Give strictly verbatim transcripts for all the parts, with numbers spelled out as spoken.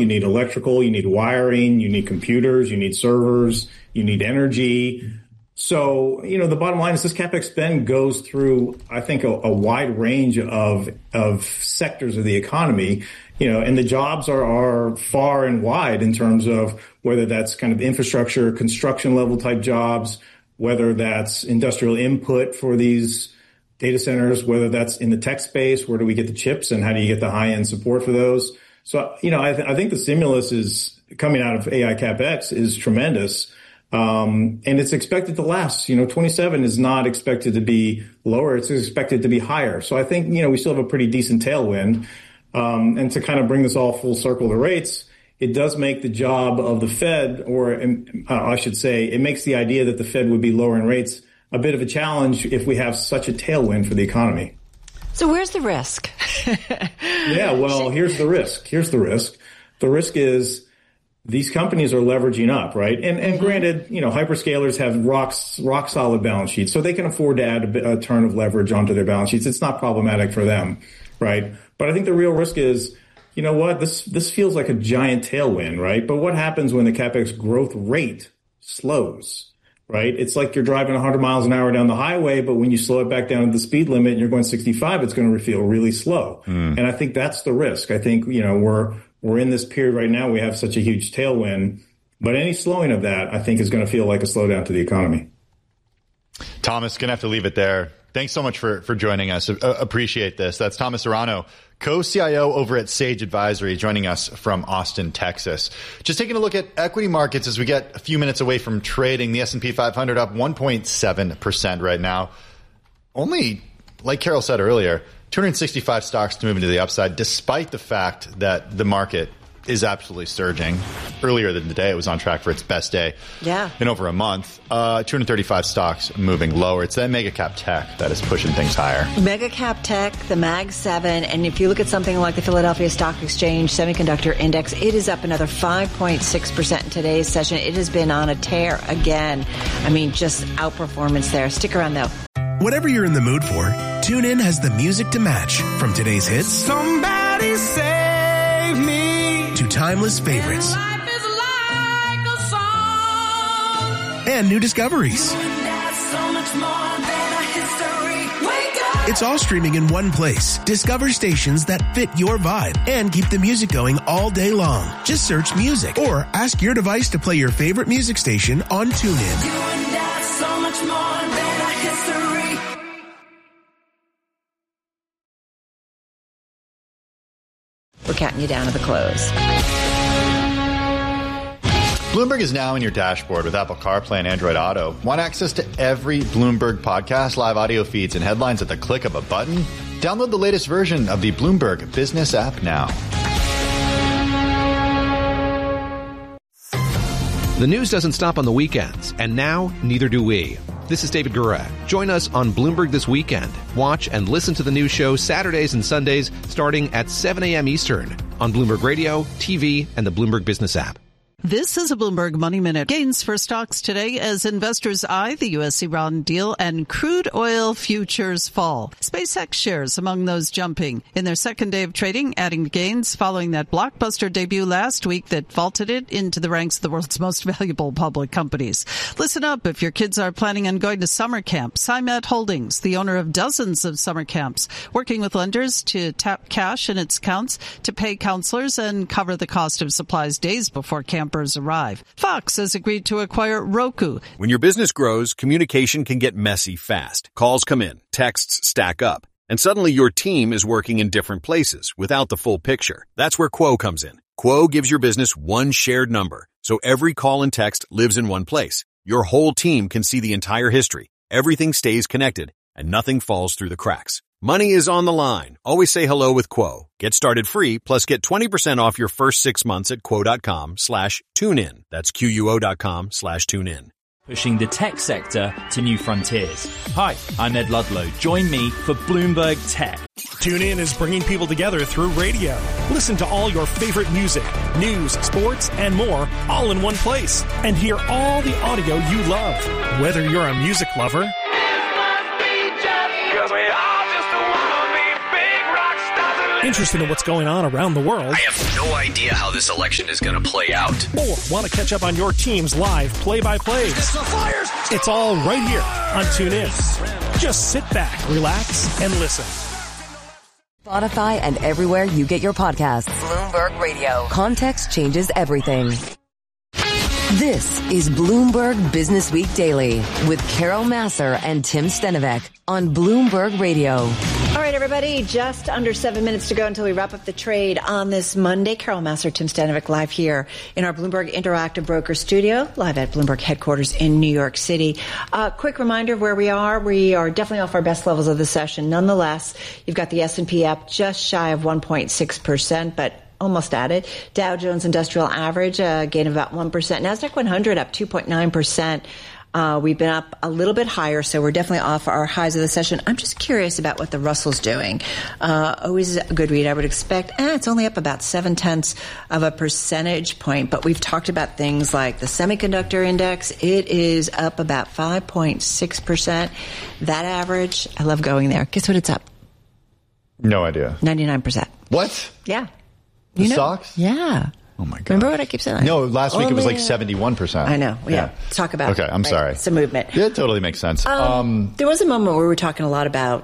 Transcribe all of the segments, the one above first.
You need electrical, you need wiring, you need computers, you need servers, you need energy. So, you know, the bottom line is this CapEx spend goes through, I think, a, a wide range of of sectors of the economy, you know, and the jobs are, are far and wide in terms of whether that's kind of infrastructure, construction level type jobs, whether that's industrial input for these data centers, whether that's in the tech space, where do we get the chips and how do you get the high end support for those? So, you know, I, th- I think the stimulus is coming out of A I CapEx is tremendous. Um, and it's expected to last. You know, twenty-seven is not expected to be lower. It's expected to be higher. So I think, you know, we still have a pretty decent tailwind. Um, and to kind of bring this all full circle to rates, it does make the job of the Fed, or uh, I should say, it makes the idea that the Fed would be lowering rates a bit of a challenge if we have such a tailwind for the economy. So where's the risk? Yeah, well, here's the risk. Here's the risk. The risk is these companies are leveraging up, right? And, and mm-hmm. granted, you know, hyperscalers have rock, rock solid balance sheets, so they can afford to add a, a turn of leverage onto their balance sheets. It's not problematic for them, right? But I think the real risk is, you know what, this, this feels like a giant tailwind, right? But what happens when the CapEx growth rate slows, right? It's like you're driving one hundred miles an hour down the highway, but when you slow it back down to the speed limit and you're going sixty-five, it's going to feel really slow. Mm. And I think that's the risk. I think, you know, we're, We're in this period right now. We have such a huge tailwind, but any slowing of that, I think, is going to feel like a slowdown to the economy. Thomas, going to have to leave it there. Thanks so much for, for joining us. Uh, appreciate this. That's Thomas Serrano, co-C I O over at Sage Advisory, joining us from Austin, Texas. Just taking a look at equity markets as we get a few minutes away from trading. The S and P five hundred up one point seven percent right now. Only, like Carol said earlier, two hundred sixty-five stocks to move into the upside, despite the fact that the market is absolutely surging. Earlier in the day, it was on track for its best day yeah. in over a month. Uh, two hundred thirty-five stocks moving lower. It's that mega cap tech that is pushing things higher. Mega cap tech, the Mag seven, and if you look at something like the Philadelphia Stock Exchange Semiconductor Index, it is up another five point six percent in today's session. It has been on a tear again. I mean, just outperformance there. Stick around, though. Whatever you're in the mood for, TuneIn has the music to match. From today's hits, Somebody Save Me, to timeless favorites. Life is like a song. And new discoveries. So much more than a history. Wake up. It's all streaming in one place. Discover stations that fit your vibe and keep the music going all day long. Just search music or ask your device to play your favorite music station on TuneIn. You and I, so much more than a history. We're counting you down to the close. Bloomberg is now in your dashboard with Apple CarPlay and Android Auto. Want access to every Bloomberg podcast, live audio feeds, and headlines at the click of a button? Download the latest version of the Bloomberg Business app now. The news doesn't stop on the weekends, and now neither do we. This is David Gura. Join us on Bloomberg This Weekend. Watch and listen to the news show Saturdays and Sundays starting at seven a.m. Eastern on Bloomberg Radio, T V, and the Bloomberg Business app. This is a Bloomberg Money Minute. Gains for stocks today as investors eye the U S Iran deal and crude oil futures fall. SpaceX shares among those jumping in their second day of trading, adding gains following that blockbuster debut last week that vaulted it into the ranks of the world's most valuable public companies. Listen up if your kids are planning on going to summer camp. Cymet Holdings, the owner of dozens of summer camps, working with lenders to tap cash in its accounts to pay counselors and cover the cost of supplies days before camp arrive. Fox has agreed to acquire Roku. When your business grows, communication can get messy fast. Calls come in, texts stack up, and suddenly your team is working in different places without the full picture. That's where Quo comes in. Quo gives your business one shared number, so every call and text lives in one place. Your whole team can see the entire history. Everything stays connected, and nothing falls through the cracks. Money is on the line. Always say hello with Quo. Get started free, plus get twenty percent off your first six months at quo.com slash tune in. That's Q-U-O dot com slash tune in. Pushing the tech sector to new frontiers. Hi, I'm Ed Ludlow. Join me for Bloomberg Tech. TuneIn is bringing people together through radio. Listen to all your favorite music, news, sports, and more all in one place. And hear all the audio you love. Whether you're a music lover, Cause we all just wanna be big rock stars and Interested in what's going on around the world? I have no idea how this election is going to play out. Or want to catch up on your team's live play-by-plays? It's all right here on TuneIn. Just sit back, relax, and listen. Spotify and everywhere you get your podcasts. Bloomberg Radio. Context changes everything. This is Bloomberg Business Week Daily with Carol Masser and Tim Stenovec on Bloomberg Radio. All right, everybody, just under seven minutes to go until we wrap up the trade on this Monday. Carol Masser, Tim Stenovec live here in our Bloomberg Interactive Broker Studio, live at Bloomberg headquarters in New York City. Uh, quick reminder of where we are. We are definitely off our best levels of the session. Nonetheless, you've got the S and P up just shy of one point six percent, but almost at it. Dow Jones Industrial Average, a gain of about one percent. NASDAQ one hundred up two point nine percent. Uh, we've been up a little bit higher, so we're definitely off our highs of the session. I'm just curious about what the Russell's doing. Uh, always a good read, I would expect. Eh, it's only up about seven tenths of a percentage point, but we've talked about things like the semiconductor index. It is up about five point six percent. That average, I love going there. Guess what it's up? No idea. ninety-nine percent. What? Yeah. The You know, stocks? Yeah. Oh, my God. Remember what I keep saying? No, last week oh, it was man. like seventy-one percent. I know. Yeah. yeah. Talk about Okay, it. I'm right? sorry. It's a movement. Yeah, it totally makes sense. Um, Um, there was a moment where we were talking a lot about.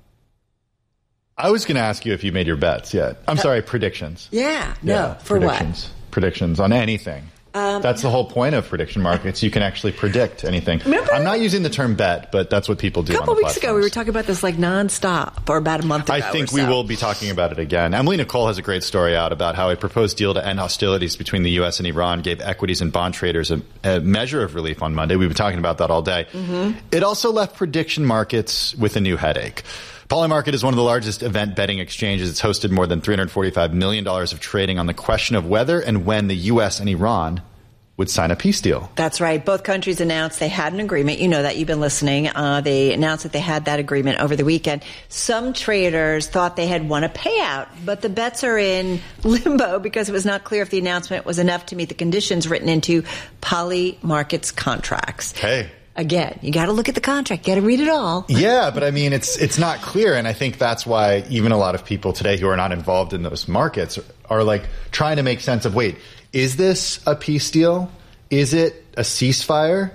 I was going to ask you if you made your bets yet. I'm Uh, sorry, predictions. Yeah. No. Yeah, for predictions. what? Predictions on anything. Um, that's the whole point of prediction markets. You can actually predict anything. Remember? I'm not using the term bet, but that's what people do. A couple on the weeks ago, we were talking about this like nonstop, or about a month ago. I think or we so. will be talking about it again. Emily Nicole has a great story out about how a proposed deal to end hostilities between the U S and Iran gave equities and bond traders a, a measure of relief on Monday. We've been talking about that all day. Mm-hmm. It also left prediction markets with a new headache. Polymarket is one of the largest event betting exchanges. It's hosted more than three hundred forty-five million dollars of trading on the question of whether and when the U S and Iran would sign a peace deal. That's right. Both countries announced they had an agreement. You know that. You've been listening. Uh, they announced that they had that agreement over the weekend. Some traders thought they had won a payout, but the bets are in limbo because it was not clear if the announcement was enough to meet the conditions written into Polymarket's contracts. Hey. Again, you got to look at the contract. You got to read it all. Yeah, but I mean, it's it's not clear, and I think that's why even a lot of people today who are not involved in those markets are like trying to make sense of, wait, is this a peace deal? Is it a ceasefire?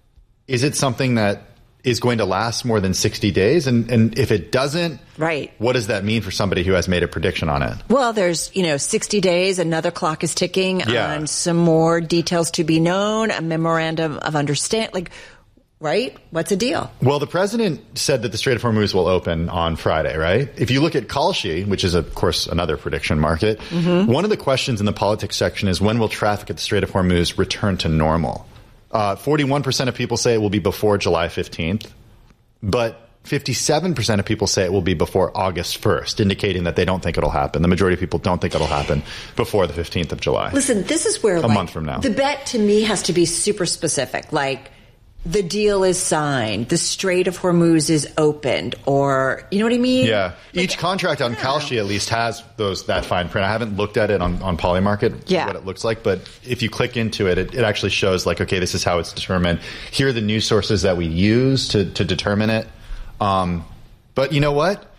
Is it something that is going to last more than sixty days? And and if it doesn't, right, what does that mean for somebody who has made a prediction on it? Well, there's, you know, sixty days, another clock is ticking, yeah. on some more details to be known, a memorandum of understanding, like, right? What's the deal? Well, the president said that the Strait of Hormuz will open on Friday, right? If you look at Kalshi, which is, of course, another prediction market, mm-hmm. one of the questions in the politics section is when will traffic at the Strait of Hormuz return to normal? Uh, forty-one percent of people say it will be before July fifteenth, but fifty-seven percent of people say it will be before August first, indicating that they don't think it'll happen. The majority of people don't think it'll happen before the fifteenth of July. Listen, this is where, a like, month from now. The bet to me has to be super specific, like, the deal is signed, the Strait of Hormuz is opened, or, you know what I mean? Yeah. Each like, contract on Kalshi at least has those that fine print. I haven't looked at it on, on Polymarket, yeah. what it looks like, but if you click into it, it, it actually shows like, okay, this is how it's determined. Here are the news sources that we use to, to determine it. Um, but you know what?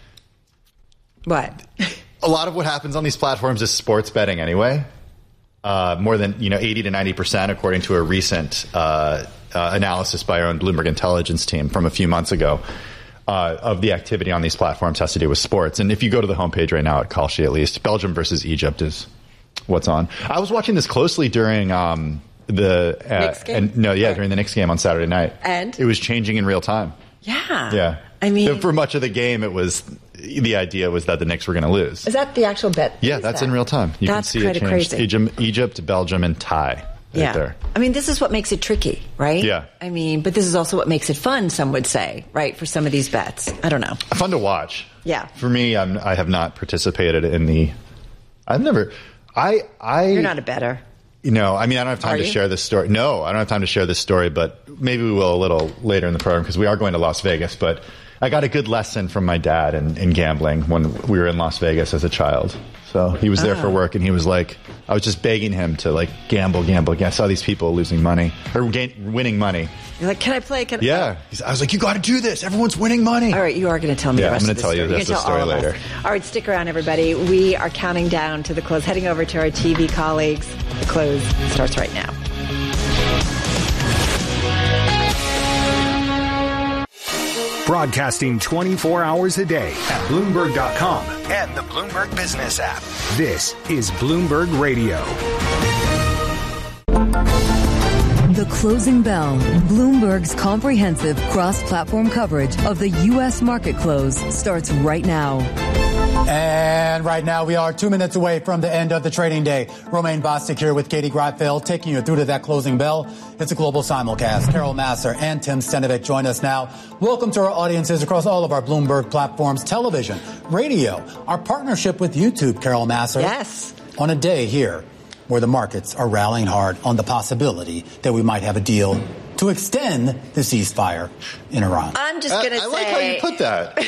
What? A lot of what happens on these platforms is sports betting anyway. Uh, more than, you know, eighty to ninety percent, according to a recent uh, uh, analysis by our own Bloomberg Intelligence team from a few months ago, uh, of the activity on these platforms has to do with sports. And if you go to the homepage right now at Kalshi, at least, Belgium versus Egypt is what's on. I was watching this closely during um, the uh, Knicks game? And, no, yeah, right. during the Knicks game on Saturday night. And it was changing in real time. Yeah. Yeah. I mean, for much of the game, it was the idea was that the Knicks were going to lose. Is that the actual bet? Yeah, that's that? in real time. You that's can see it change. Crazy. Egypt, Egypt, Belgium, and tie. Right yeah. there. I mean, this is what makes it tricky, right? Yeah. I mean, but this is also what makes it fun, some would say, right, for some of these bets. I don't know. Fun to watch. Yeah. For me, I'm, I have not participated in the. I've never. I. I. You're not a bettor. You know, I mean, I don't have time Are to you? share this story. No, I don't have time to share this story, but maybe we will a little later in the program because we are going to Las Vegas. But I got a good lesson from my dad in, in gambling when we were in Las Vegas as a child. So he was there Oh. for work, and he was like, I was just begging him to like gamble, gamble. I saw these people losing money or gain, winning money. You're like, can I play? Can Yeah. He's, I was like, you got to do this. Everyone's winning money. All right, you are going to tell me Yeah, the rest I'm of gonna the tell you story. this- You're the gonna tell story all of us. later. All right, stick around, everybody. We are counting down to the close, heading over to our T V colleagues. The close starts right now. Broadcasting twenty-four hours a day at Bloomberg dot com and the Bloomberg Business app. This is Bloomberg Radio. The Closing Bell, Bloomberg's comprehensive cross-platform coverage of the U S market close starts right now. And right now we are two minutes away from the end of the trading day. Romaine Bostic here with Katie Greifeld taking you through to that closing bell. It's a global simulcast. Carol Masser and Tim Stenovic join us now. Welcome to our audiences across all of our Bloomberg platforms, television, radio, our partnership with YouTube, Carol Masser. Yes. On a day here where the markets are rallying hard on the possibility that we might have a deal to extend the ceasefire in Iran. I'm just I- going to I say. like how you put that.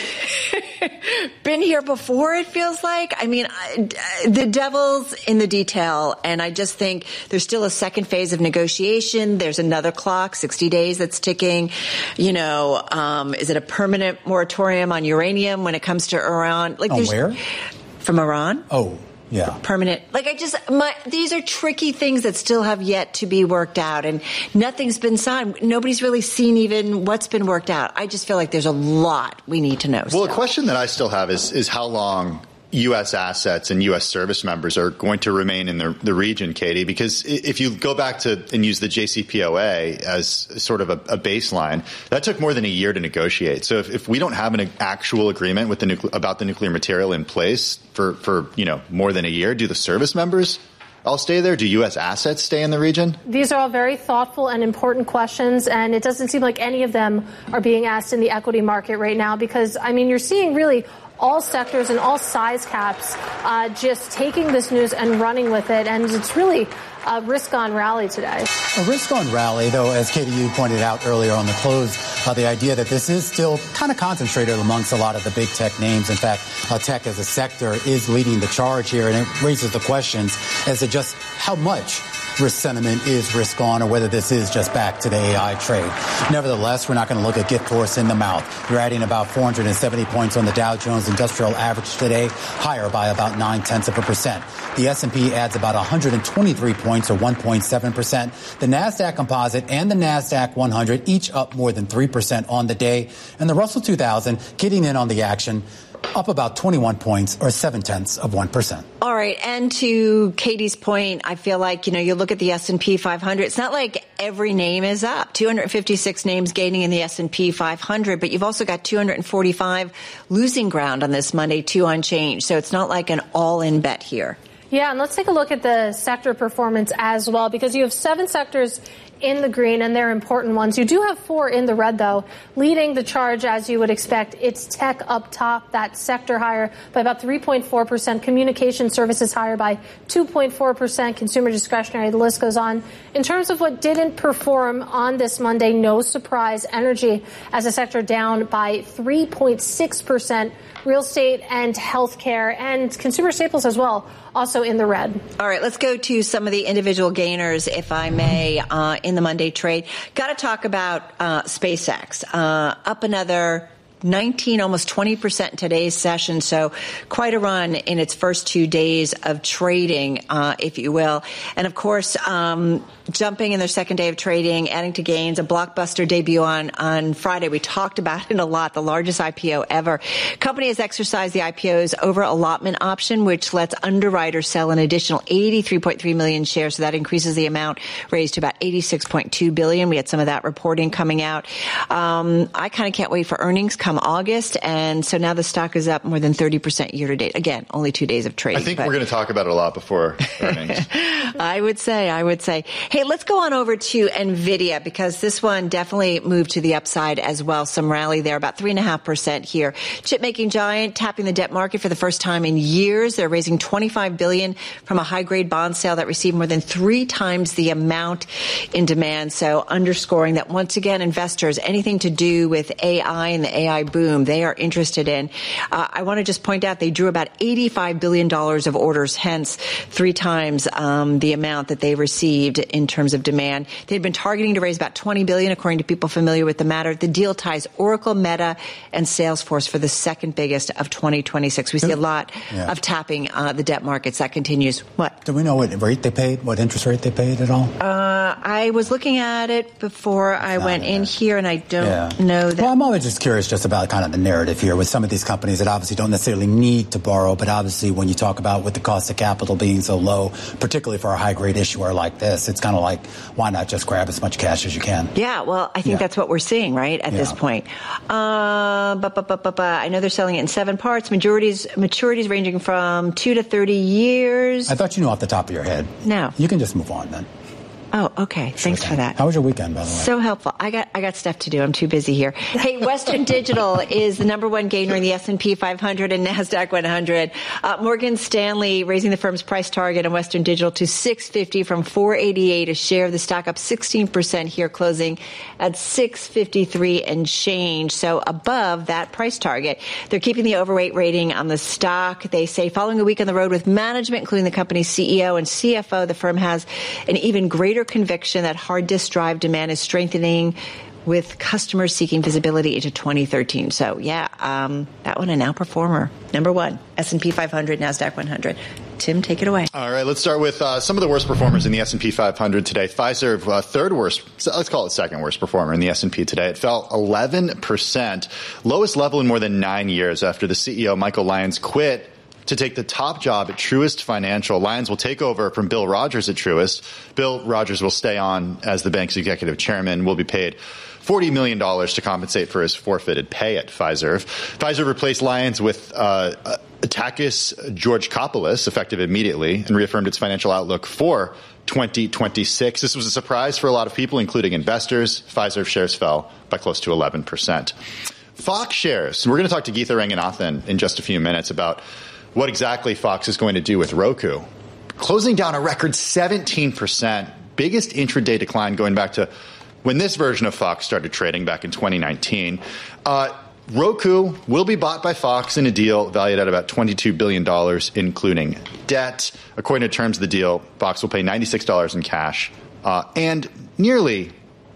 Been here before, it feels like. I mean, I, the devil's in the detail, and I just think there's still a second phase of negotiation. There's another clock, sixty days that's ticking. You know, um, is it a permanent moratorium on uranium when it comes to Iran? Like, On there's, where? From Iran. Oh, yeah. Permanent. Like, I just, my, these are tricky things that still have yet to be worked out, and nothing's been signed. Nobody's really seen even what's been worked out. I just feel like there's a lot we need to know. Well, still. a question that I still have is is how long U S assets and U S service members are going to remain in the, the region, Katie, because if you go back to and use the J C P O A as sort of a, a baseline, that took more than a year to negotiate. So if, if we don't have an actual agreement with the nucle- about the nuclear material in place for, for, you know, more than a year, do the service members all stay there? Do U S assets stay in the region? These are all very thoughtful and important questions, and it doesn't seem like any of them are being asked in the equity market right now because, I mean, you're seeing really all sectors and all size caps uh, just taking this news and running with it, and it's really a risk-on rally today. A risk-on rally, though, as Katie, you pointed out earlier on the close, uh, the idea that this is still kind of concentrated amongst a lot of the big tech names. In fact, uh, tech as a sector is leading the charge here, and it raises the questions as to just how much risk sentiment is risk on or whether this is just back to the A I trade. Nevertheless, we're not going to look a gift horse in the mouth. You're adding about four hundred seventy points on the Dow Jones Industrial Average today, higher by about nine tenths of a percent. The S and P adds about one hundred twenty-three points or one point seven percent. The NASDAQ Composite and the NASDAQ one hundred each up more than three percent on the day. And the Russell two thousand getting in on the action, up about twenty-one points or seven tenths of one percent. All right. And to Katie's point, I feel like, you know, you look at the S and P five hundred. It's not like every name is up. two hundred fifty-six names gaining in the S and P five hundred, but you've also got two hundred forty-five losing ground on this Monday, two unchanged. So it's not like an all-in bet here. Yeah, and let's take a look at the sector performance as well, because you have seven sectors in the green, and they're important ones. You do have four in the red, though. Leading the charge, as you would expect, it's tech up top, that sector higher by about three point four percent. Communication services higher by two point four percent. Consumer discretionary, the list goes on. In terms of what didn't perform on this Monday, no surprise, energy as a sector down by three point six percent. Real estate and healthcare and consumer staples as well, also in the red. All right, let's go to some of the individual gainers, if I may, uh, in the Monday trade. Got to talk about uh, SpaceX. Uh, up another nineteen, almost twenty percent in today's session. So quite a run in its first two days of trading, uh, if you will. And of course, um, jumping in their second day of trading, adding to gains, a blockbuster debut on, on Friday. We talked about it a lot, the largest I P O ever. Company has exercised the I P O's over allotment option, which lets underwriters sell an additional eighty-three point three million shares. So that increases the amount raised to about eighty-six point two billion. We had some of that reporting coming out. Um, I kind of can't wait for earnings come August. And so now the stock is up more than thirty percent year to date. Again, only two days of trading. I think but. we're going to talk about it a lot before earnings. uh, I would say, I would say. Hey, let's go on over to NVIDIA because this one definitely moved to the upside as well. Some rally there, about three and a half percent here. Chip making giant tapping the debt market for the first time in years. They're raising twenty-five billion dollars from a high grade bond sale that received more than three times the amount in demand. So underscoring that once again, investors, anything to do with A I and the A I boom, they are interested in. Uh, I want to just point out they drew about eighty-five billion dollars of orders, hence three times um, the amount that they received in terms of demand. They'd been targeting to raise about twenty billion dollars, according to people familiar with the matter. The deal ties Oracle, Meta, and Salesforce for the second biggest of twenty twenty-six. We see a lot yeah. of tapping uh, the debt markets. That continues. What? Do we know what rate they paid? What interest rate they paid at all? Uh, I was looking at it before I Not went in here, and I don't yeah. know that. Well, I'm always just curious just about kind of the narrative here with some of these companies that obviously don't necessarily need to borrow, but obviously when you talk about with the cost of capital being so low, particularly for a high-grade issuer like this, it's kind of like, why not just grab as much cash as you can? Yeah, well, I think yeah. that's what we're seeing, right, at yeah. this point. Uh, bu- bu- bu- bu- bu- I know they're selling it in seven parts, maturities, maturities ranging from two to thirty years. I thought you knew off the top of your head. No. You can just move on then. Oh, okay. Sure Thanks can. for that. How was your weekend, by the way? So helpful. I got I got stuff to do. I'm too busy here. Hey, Western Digital is the number one gainer in the S and P five hundred and NASDAQ one hundred. Uh, Morgan Stanley raising the firm's price target on Western Digital to six fifty from four eighty-eight a share. The stock up sixteen percent here, closing at six fifty-three and change. So above that price target. They're keeping the overweight rating on the stock. They say following a week on the road with management, including the company's C E O and C F O, the firm has an even greater conviction that hard disk drive demand is strengthening with customers seeking visibility into twenty thirteen. So, yeah, um, that one an outperformer. Number one, S and P five hundred, NASDAQ one hundred. Tim, take it away. All right, let's start with uh, some of the worst performers in the S and P five hundred today. Pfizer, uh, third worst, let's call it second worst performer in the S and P today. It fell eleven percent, lowest level in more than nine years after the C E O, Michael Lyons, quit to take the top job at Truist Financial. Lyons will take over from Bill Rogers at Truist. Bill Rogers will stay on as the bank's executive chairman, will be paid forty million dollars to compensate for his forfeited pay at Pfizer. Pfizer replaced Lyons with uh, Takis Georgakopoulos, effective immediately, and reaffirmed its financial outlook for twenty twenty-six. This was a surprise for a lot of people, including investors. Pfizer shares fell by close to eleven percent. Fox shares. We're going to talk to Geetha Ranganathan in just a few minutes about what exactly Fox is going to do with Roku. Closing down a record seventeen percent, biggest intraday decline going back to when this version of Fox started trading back in twenty nineteen. Uh, Roku will be bought by Fox in a deal valued at about twenty-two billion dollars, including debt. According to terms of the deal, Fox will pay ninety-six dollars in cash uh, and nearly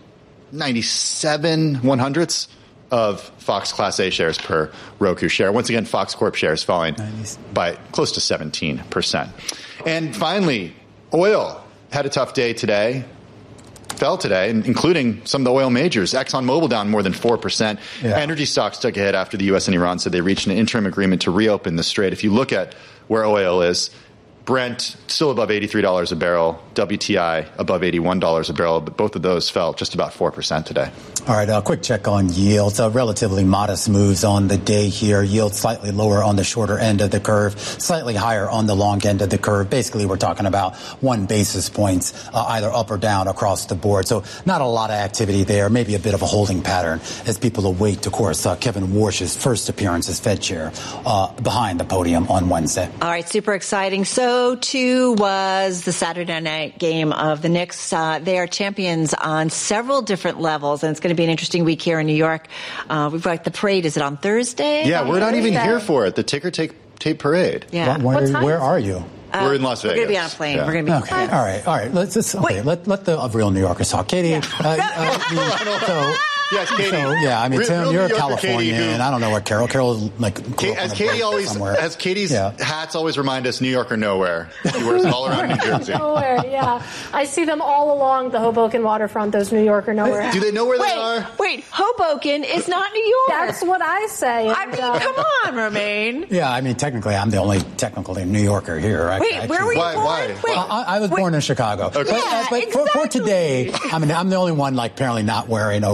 ninety-seven one hundredths of Fox Class A shares per Roku share. Once again, Fox Corp shares falling by close to seventeen percent. And finally, oil had a tough day today. Fell today, including some of the oil majors. ExxonMobil down more than four percent. Yeah. Energy stocks took a hit after the U S and Iran said they reached an interim agreement to reopen the strait. If you look at where oil is, Brent still above eighty-three dollars a barrel, W T I above eighty-one dollars a barrel, but both of those fell just about four percent today. All right, a quick check on yields. Uh, relatively modest moves on the day here. Yield slightly lower on the shorter end of the curve, slightly higher on the long end of the curve. Basically, we're talking about one basis points, uh, either up or down across the board. So not a lot of activity there, maybe a bit of a holding pattern as people await, of course, uh, Kevin Warsh's first appearance as Fed chair uh, behind the podium on Wednesday. All right, super exciting. So, too, was the Saturday night game of the Knicks. Uh, they are champions on several different levels, and it's going to be an interesting week here in New York. Uh, we've got the parade. Is it on Thursday? Yeah, on we're not Thursday? even here for it. The ticker tape, tape parade. Yeah. Where, where, where are you? Uh, we're in Las Vegas. We're going to be on a plane. Yeah. We're going to be okay. All right, all right. Let's just okay. Let let the uh, real New Yorkers talk. Katie. Yeah. Uh, uh, so, Yes, Katie. So, yeah, I mean, real, Tim, real you're a Yorker Californian, Katie, who, and I don't know what Carol. Carol's like Kate, as Katie always, somewhere. as Katie's yeah. hats always remind us, New York or nowhere. She wears it all around New Jersey. Nowhere, yeah. I see them all along the Hoboken waterfront. Those New York or nowhere. Do they know where wait, they are? Wait, Hoboken is not New York. That's what I say. I mean, uh, come on, Romaine. Yeah, I mean, technically, I'm the only technically New Yorker here. Right? Wait, Actually, where were you why, born? Why? Wait, well, I, I was wait. born in Chicago. Okay. But, yeah, uh, but exactly. for, for today, I mean, I'm the only one, like, apparently not wearing a royal blue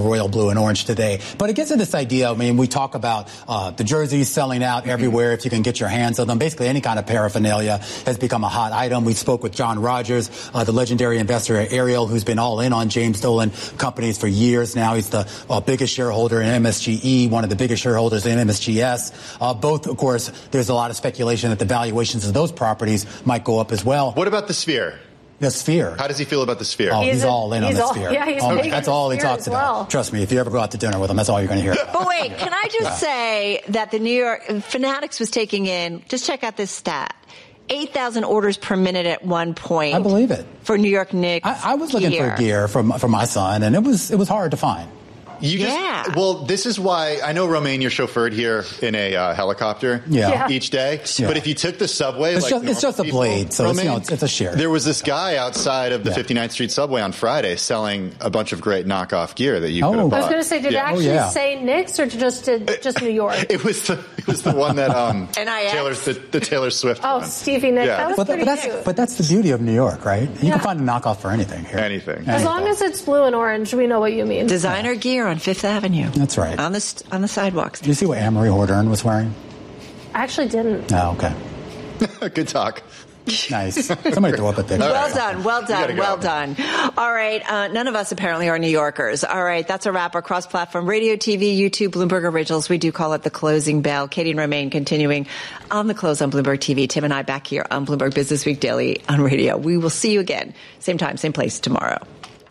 blue and orange today. But it gets to this idea, I mean, we talk about uh, the jerseys selling out everywhere if you can get your hands on them. Basically, any kind of paraphernalia has become a hot item. We spoke with John Rogers, uh, the legendary investor at Ariel, who's been all in on James Dolan companies for years now. He's the uh, biggest shareholder in M S G E, one of the biggest shareholders in M S G S. Uh, both, of course, there's a lot of speculation that the valuations of those properties might go up as well. What about the Sphere? The Sphere. How does he feel about the Sphere? Oh, he's, he's a, all in he's on the all, Sphere. Yeah, he's oh, okay. That's all he talks well. about. Trust me, if you ever go out to dinner with him, that's all you're going to hear about. But wait, can I just say that the New York Fanatics was taking in, just check out this stat, eight thousand orders per minute at one point. I believe it. For New York Knicks I, I was looking gear. for gear for, for my son, and it was it was hard to find. You just, yeah. Well, this is why I know, Romaine, you're chauffeured here in a uh, helicopter yeah. Yeah. each day. Yeah. But if you took the subway, it's like just, it's just a people, blade, so Romaine, it's, you know, it's, it's a share. There was this guy outside of the yeah. fifty-ninth Street subway on Friday selling a bunch of great knockoff gear that you oh. could have bought. I was going to say, did yeah. it actually oh, yeah. say Knicks or just did, just New York? It was the it was the one that um N I X? Taylor's the, the Taylor Swift Oh, one. Stevie Nicks. Yeah. That was but, pretty but that's cute. but that's the beauty of New York, right? You Yeah. can find a knockoff for anything here. Anything. As anything. long as it's blue and orange, we know what you mean. Designer gear on Fifth Avenue. That's right. On the st- on the sidewalks. Did you see what Anne-Marie Hordern was wearing? I actually didn't. Oh, okay. Good talk. Nice. Somebody throw up a picture. Well done, well done, go. well done. All right, uh, none of us apparently are New Yorkers. All right, that's a wrap. Our cross-platform radio, T V, YouTube, Bloomberg Originals. We do call it the closing bell. Katie and Romaine continuing on the close on Bloomberg T V. Tim and I back here on Bloomberg Business Week Daily on radio. We will see you again, same time, same place tomorrow.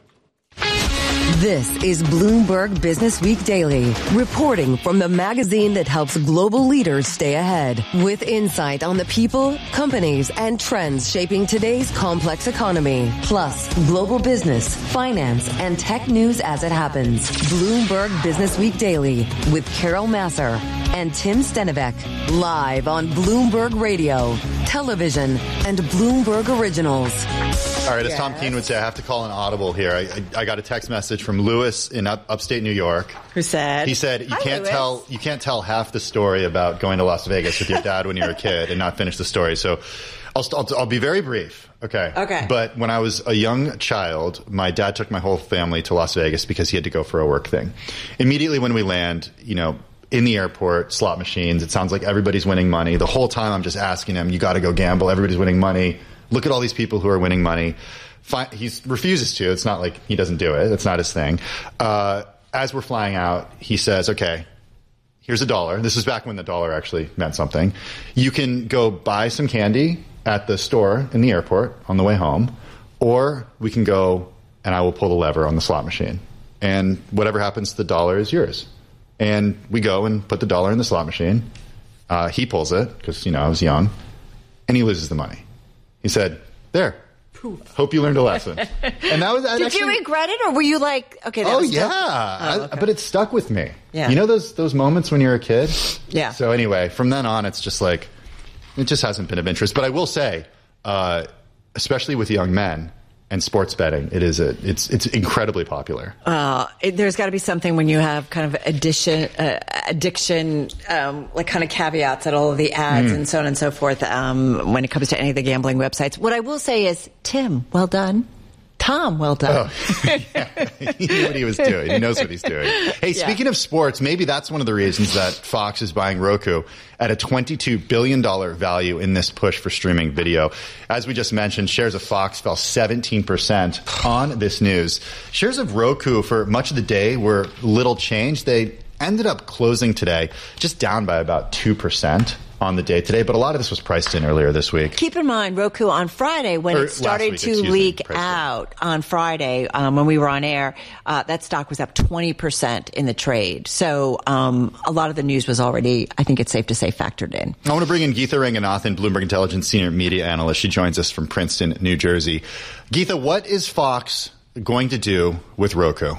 This is Bloomberg Business Week Daily, reporting from the magazine that helps global leaders stay ahead, with insight on the people, companies, and trends shaping today's complex economy, plus global business, finance, and tech news as it happens. Bloomberg Business Week Daily with Carol Masser and Tim Stenivek, live on Bloomberg Radio, television, and Bloomberg Originals. All right, as Tom Keene would say, I have to call an audible here. I, I, I got a text message from Lewis in up, upstate New York. Who said? He said, you Hi, can't Lewis. tell you can't tell half the story about going to Las Vegas with your dad when you were a kid and not finish the story. So I'll, I'll, I'll be very brief. Okay. Okay. But when I was a young child, my dad took my whole family to Las Vegas because he had to go for a work thing. Immediately when we land, you know, in the airport, slot machines, it sounds like everybody's winning money. The whole time I'm just asking him, you got to go gamble. Everybody's winning money. Look at all these people who are winning money. He refuses to. It's not like he doesn't do it. It's not his thing. Uh, as we're flying out, he says, okay, here's a dollar. This is back when the dollar actually meant something. You can go buy some candy at the store in the airport on the way home, or we can go and I will pull the lever on the slot machine. And whatever happens to the dollar is yours. And we go and put the dollar in the slot machine. Uh, he pulls it because, you know, I was young. And he loses the money. He said, there. Hope you learned a lesson. And that was that Did actually, you regret it, or were you like, okay, that oh was yeah, still- oh, okay. I, but it stuck with me. Yeah. You know those those moments when you're a kid? Yeah. So anyway, from then on, it's just like, it just hasn't been of interest. But I will say, uh, especially with young men and sports betting, it is a, it's it's incredibly popular. Uh, it, there's got to be something when you have kind of addition, uh, addiction, um, like kind of caveats at all of the ads Mm. and so on and so forth. Um, when it comes to any of the gambling websites, what I will say is, Tim, well done. Tom, well done. Oh, yeah. He knew what he was doing. He knows what he's doing. Hey, Yeah. speaking of sports, maybe that's one of the reasons that Fox is buying Roku at a twenty-two billion dollars value in this push for streaming video. As we just mentioned, shares of Fox fell seventeen percent on this news. Shares of Roku for much of the day were little changed. They ended up closing today just down by about two percent on the day today, but a lot of this was priced in earlier this week. Keep in mind, Roku on Friday, when Or it started last week, to excuse me, leak priced in. out on Friday, um, when we were on air, uh, that stock was up twenty percent in the trade. So um, a lot of the news was already, I think it's safe to say, factored in. I want to bring in Geetha Ranganathan, Bloomberg Intelligence Senior Media Analyst. She joins us from Princeton, New Jersey. Geetha, what is Fox going to do with Roku?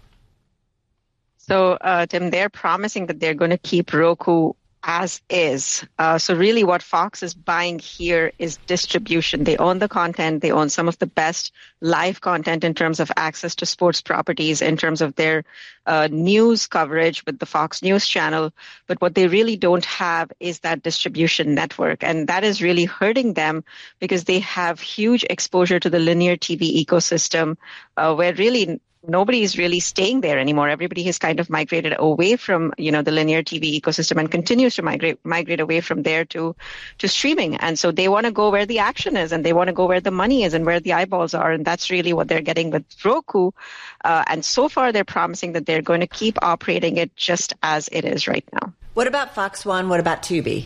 So, uh, Tim, they're promising that they're going to keep Roku as is. Uh, so really what Fox is buying here is distribution. They own the content. They own some of the best live content in terms of access to sports properties, in terms of their uh, news coverage with the Fox News channel. But what they really don't have is that distribution network. And that is really hurting them because they have huge exposure to the linear T V ecosystem, uh, where really nobody's really staying there anymore. Everybody has kind of migrated away from, you know, the linear T V ecosystem and continues to migrate migrate away from there to to streaming. And so they want to go where the action is, and they want to go where the money is and where the eyeballs are. And that's really what they're getting with Roku. Uh, and so far, they're promising that they're going to keep operating it just as it is right now. What about Fox One? What about Tubi?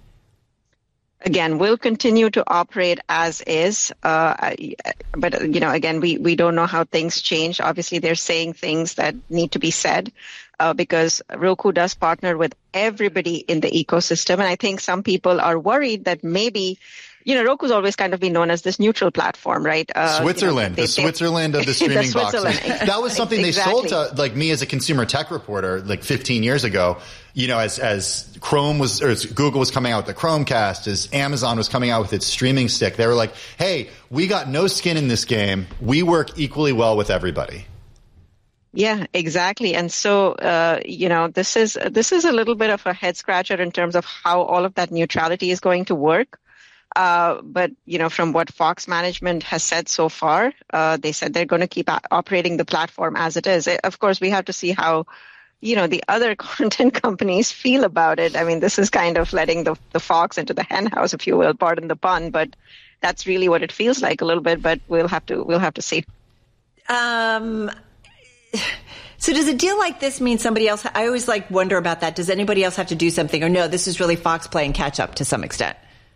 Again, we'll continue to operate as is. Uh, but, you know, again, we, we don't know how things change. Obviously, they're saying things that need to be said uh, because Roku does partner with everybody in the ecosystem. And I think some people are worried that maybe, you know, Roku's always kind of been known as this neutral platform, right? Uh, Switzerland, you know, they, the Switzerland of the streaming the boxes. That was something exactly. they sold to, like, me as a consumer tech reporter, like fifteen years ago. You know, as as Chrome was, or as Google was coming out with the Chromecast, as Amazon was coming out with its streaming stick, they were like, "Hey, we got no skin in this game. We work equally well with everybody." Yeah, exactly. And so, uh, you know, this is this is a little bit of a head scratcher in terms of how all of that neutrality is going to work. Uh, but, you know, from what Fox management has said so far, uh, they said they're going to keep a- operating the platform as it is. Of course, we have to see how, you know, the other content companies feel about it. I mean, this is kind of letting the, the fox into the hen house, if you will, pardon the pun, but that's really what it feels like a little bit, but we'll have to, we'll have to see. Um, so does a deal like this mean somebody else, I always like wonder about that. Does anybody else have to do something, or no, this is really Fox playing catch up to some extent?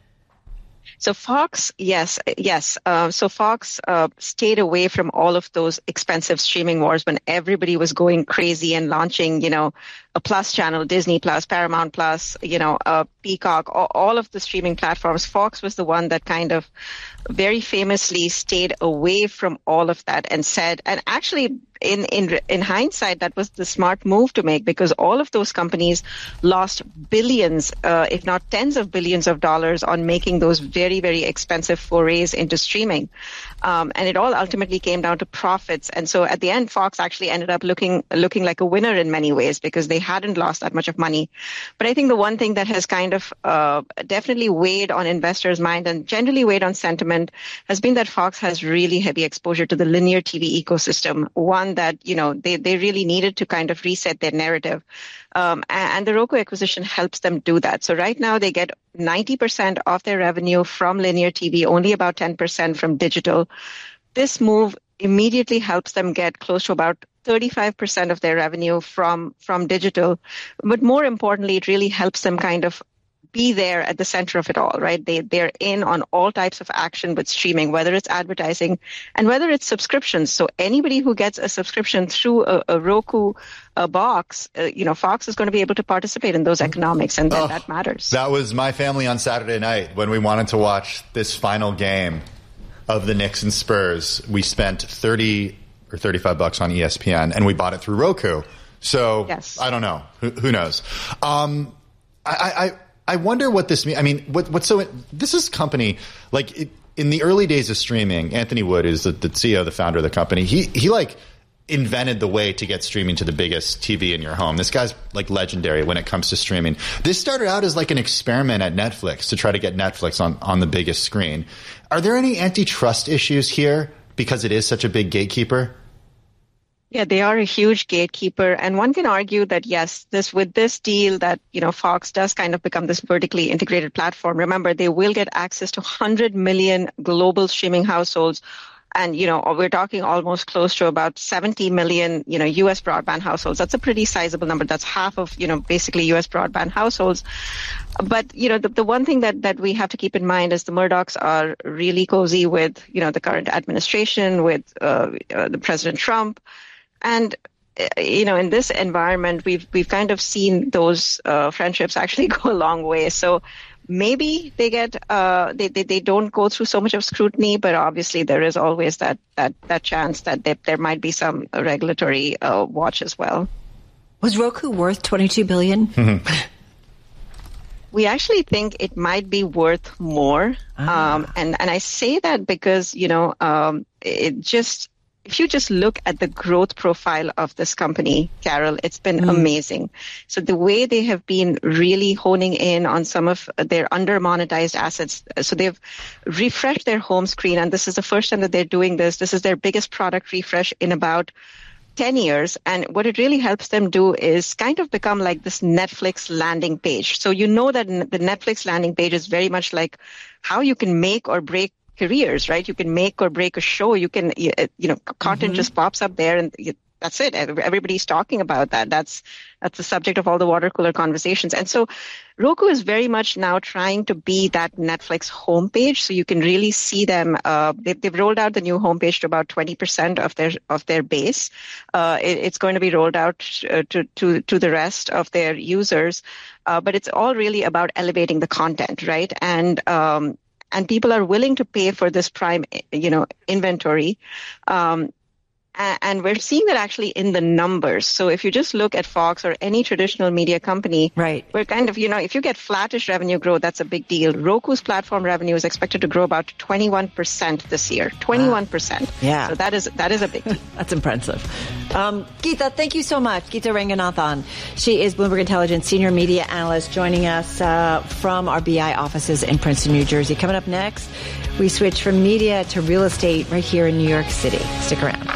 So Fox, yes, yes. Uh, so Fox uh, stayed away from all of those expensive streaming wars when everybody was going crazy and launching, you know, a Plus channel, Disney Plus, Paramount Plus, you know, uh, Peacock, all, all of the streaming platforms. Fox was the one that kind of very famously stayed away from all of that and said, and actually in, in, in hindsight, that was the smart move to make, because all of those companies lost billions, uh, if not tens of billions of dollars on making those very, very expensive forays into streaming. Um, and it all ultimately came down to profits. And so at the end, Fox actually ended up looking, looking like a winner in many ways because they hadn't lost that much of money. But I think the one thing that has kind of uh, definitely weighed on investors' mind and generally weighed on sentiment has been that Fox has really heavy exposure to the linear T V ecosystem, one that, you know, they, they really needed to kind of reset their narrative. Um, and, and the Roku acquisition helps them do that. So right now they get ninety percent of their revenue from linear T V, only about ten percent from digital. This move immediately helps them get close to about thirty-five percent of their revenue from, from digital. But more importantly, it really helps them kind of be there at the center of it all, right? They, they're in on all types of action with streaming, whether it's advertising and whether it's subscriptions. So anybody who gets a subscription through a, a Roku a box, uh, you know, Fox is going to be able to participate in those economics, and that, oh, that matters. That was my family on Saturday night when we wanted to watch this final game of the Knicks and Spurs. We spent thirty or thirty-five bucks on E S P N, and we bought it through Roku. So yes. I don't know. Who, who knows? Um, I, I, I wonder what this means. I mean, what, what's so, this is company, like it, in the early days of streaming, Anthony Wood is the, the C E O, the founder of the company. He, he like invented the way to get streaming to the biggest T V in your home. This guy's like legendary when it comes to streaming. This started out as like an experiment at Netflix to try to get Netflix on, on the biggest screen. Are there any antitrust issues here because it is such a big gatekeeper? Yeah, they are a huge gatekeeper. And one can argue that, yes, this with this deal that, you know, Fox does kind of become this vertically integrated platform. Remember, they will get access to one hundred million global streaming households. And, you know, we're talking almost close to about seventy million, you know, U S broadband households. That's a pretty sizable number. That's half of, you know, basically U S broadband households. But, you know, the, the one thing that, that we have to keep in mind is the Murdochs are really cozy with, you know, the current administration, with uh, uh, the President Trump. And, you know, in this environment, we've we've kind of seen those uh, friendships actually go a long way. So maybe they get uh, they, they they don't go through so much of scrutiny, but obviously there is always that that that chance that they, there might be some regulatory uh, watch as well. Was Roku worth twenty-two billion dollars? Mm-hmm. We actually think it might be worth more, ah. um, and and I say that because you know um, it just. if you just look at the growth profile of this company, Carol, it's been mm. amazing. So the way they have been really honing in on some of their under-monetized assets. So they've refreshed their home screen, and this is the first time that they're doing this. This is their biggest product refresh in about ten years. And what it really helps them do is kind of become like this Netflix landing page. So you know that the Netflix landing page is very much like how you can make or break careers, right? You can make or break a show. You can, you know, content mm-hmm. just pops up there and you, that's it. Everybody's talking about that. That's that's the subject of all the water cooler conversations. And so Roku is very much now trying to be that Netflix homepage. So you can really see them. Uh, they've, they've rolled out the new homepage to about twenty percent of their of their base. Uh, it, it's going to be rolled out uh, to, to, to the rest of their users. Uh, but it's all really about elevating the content, right? And um, And people are willing to pay for this Prime, you know, inventory. Um, and we're seeing that actually in the numbers. So if you just look at Fox or any traditional media company, right, we're kind of, you know, if you get flattish revenue growth, that's a big deal. Roku's platform revenue is expected to grow about twenty-one percent this year. twenty-one percent. Wow. Yeah. So that is that is a big deal. That's impressive. Um, Geeta, thank you so much. Geeta Ranganathan. She is Bloomberg Intelligence Senior Media Analyst joining us uh, from our B I offices in Princeton, New Jersey. Coming up next, we switch from media to real estate right here in New York City. Stick around.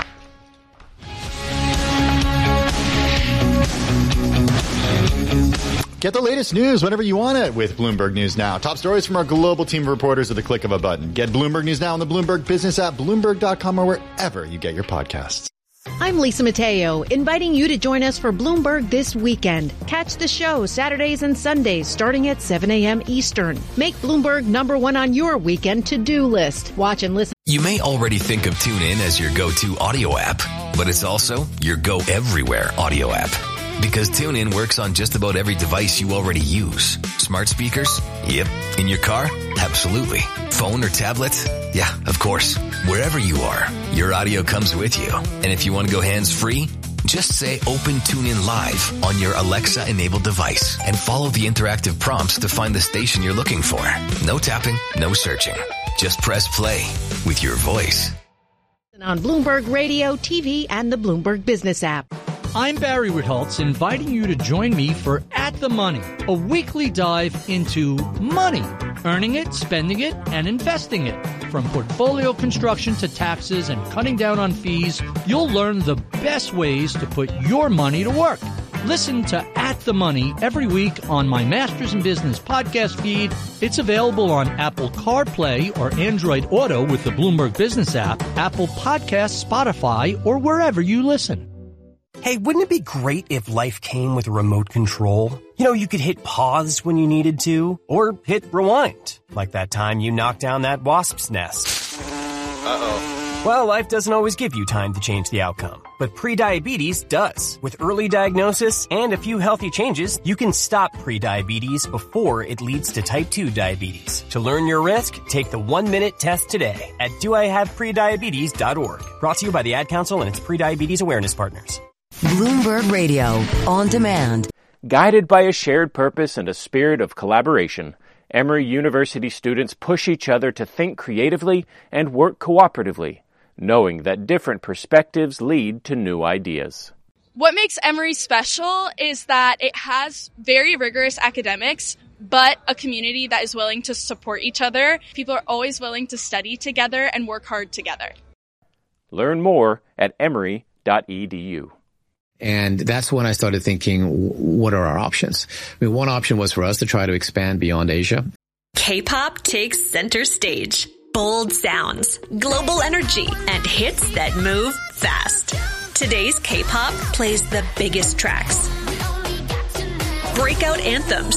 Get the latest news whenever you want it with Bloomberg News Now. Top stories from our global team of reporters at the click of a button. Get Bloomberg News Now on the Bloomberg Business app, Bloomberg dot com, or wherever you get your podcasts. I'm Lisa Mateo, inviting you to join us for Bloomberg This Weekend. Catch the show Saturdays and Sundays starting at seven a.m. Eastern. Make Bloomberg number one on your weekend to-do list. Watch and listen. You may already think of TuneIn as your go-to audio app, but it's also your go-everywhere audio app. Because TuneIn works on just about every device you already use. Smart speakers? Yep. In your car? Absolutely. Phone or tablet? Yeah, of course. Wherever you are, your audio comes with you. And if you want to go hands-free, just say Open TuneIn Live on your Alexa-enabled device and follow the interactive prompts to find the station you're looking for. No tapping, no searching. Just press play with your voice. On Bloomberg Radio, T V, and the Bloomberg Business app. I'm Barry Ritholtz, inviting you to join me for At the Money, a weekly dive into money, earning it, spending it, and investing it. From portfolio construction to taxes and cutting down on fees, you'll learn the best ways to put your money to work. Listen to At the Money every week on my Masters in Business podcast feed. It's available on Apple CarPlay or Android Auto with the Bloomberg Business app, Apple Podcasts, Spotify, or wherever you listen. Hey, wouldn't it be great if life came with a remote control? You know, you could hit pause when you needed to, or hit rewind, like that time you knocked down that wasp's nest. Uh-oh. Well, life doesn't always give you time to change the outcome, but prediabetes does. With early diagnosis and a few healthy changes, you can stop prediabetes before it leads to type two diabetes. To learn your risk, take the one-minute test today at do I have prediabetes dot org. Brought to you by the Ad Council and its prediabetes awareness partners. Bloomberg Radio, on demand. Guided by a shared purpose and a spirit of collaboration, Emory University students push each other to think creatively and work cooperatively, knowing that different perspectives lead to new ideas. What makes Emory special is that it has very rigorous academics, but a community that is willing to support each other. People are always willing to study together and work hard together. Learn more at emory dot e d u. And that's when I started thinking, what are our options? I mean, one option was for us to try to expand beyond Asia. K-pop takes center stage. Bold sounds, global energy, and hits that move fast. Today's K-pop plays the biggest tracks, breakout anthems,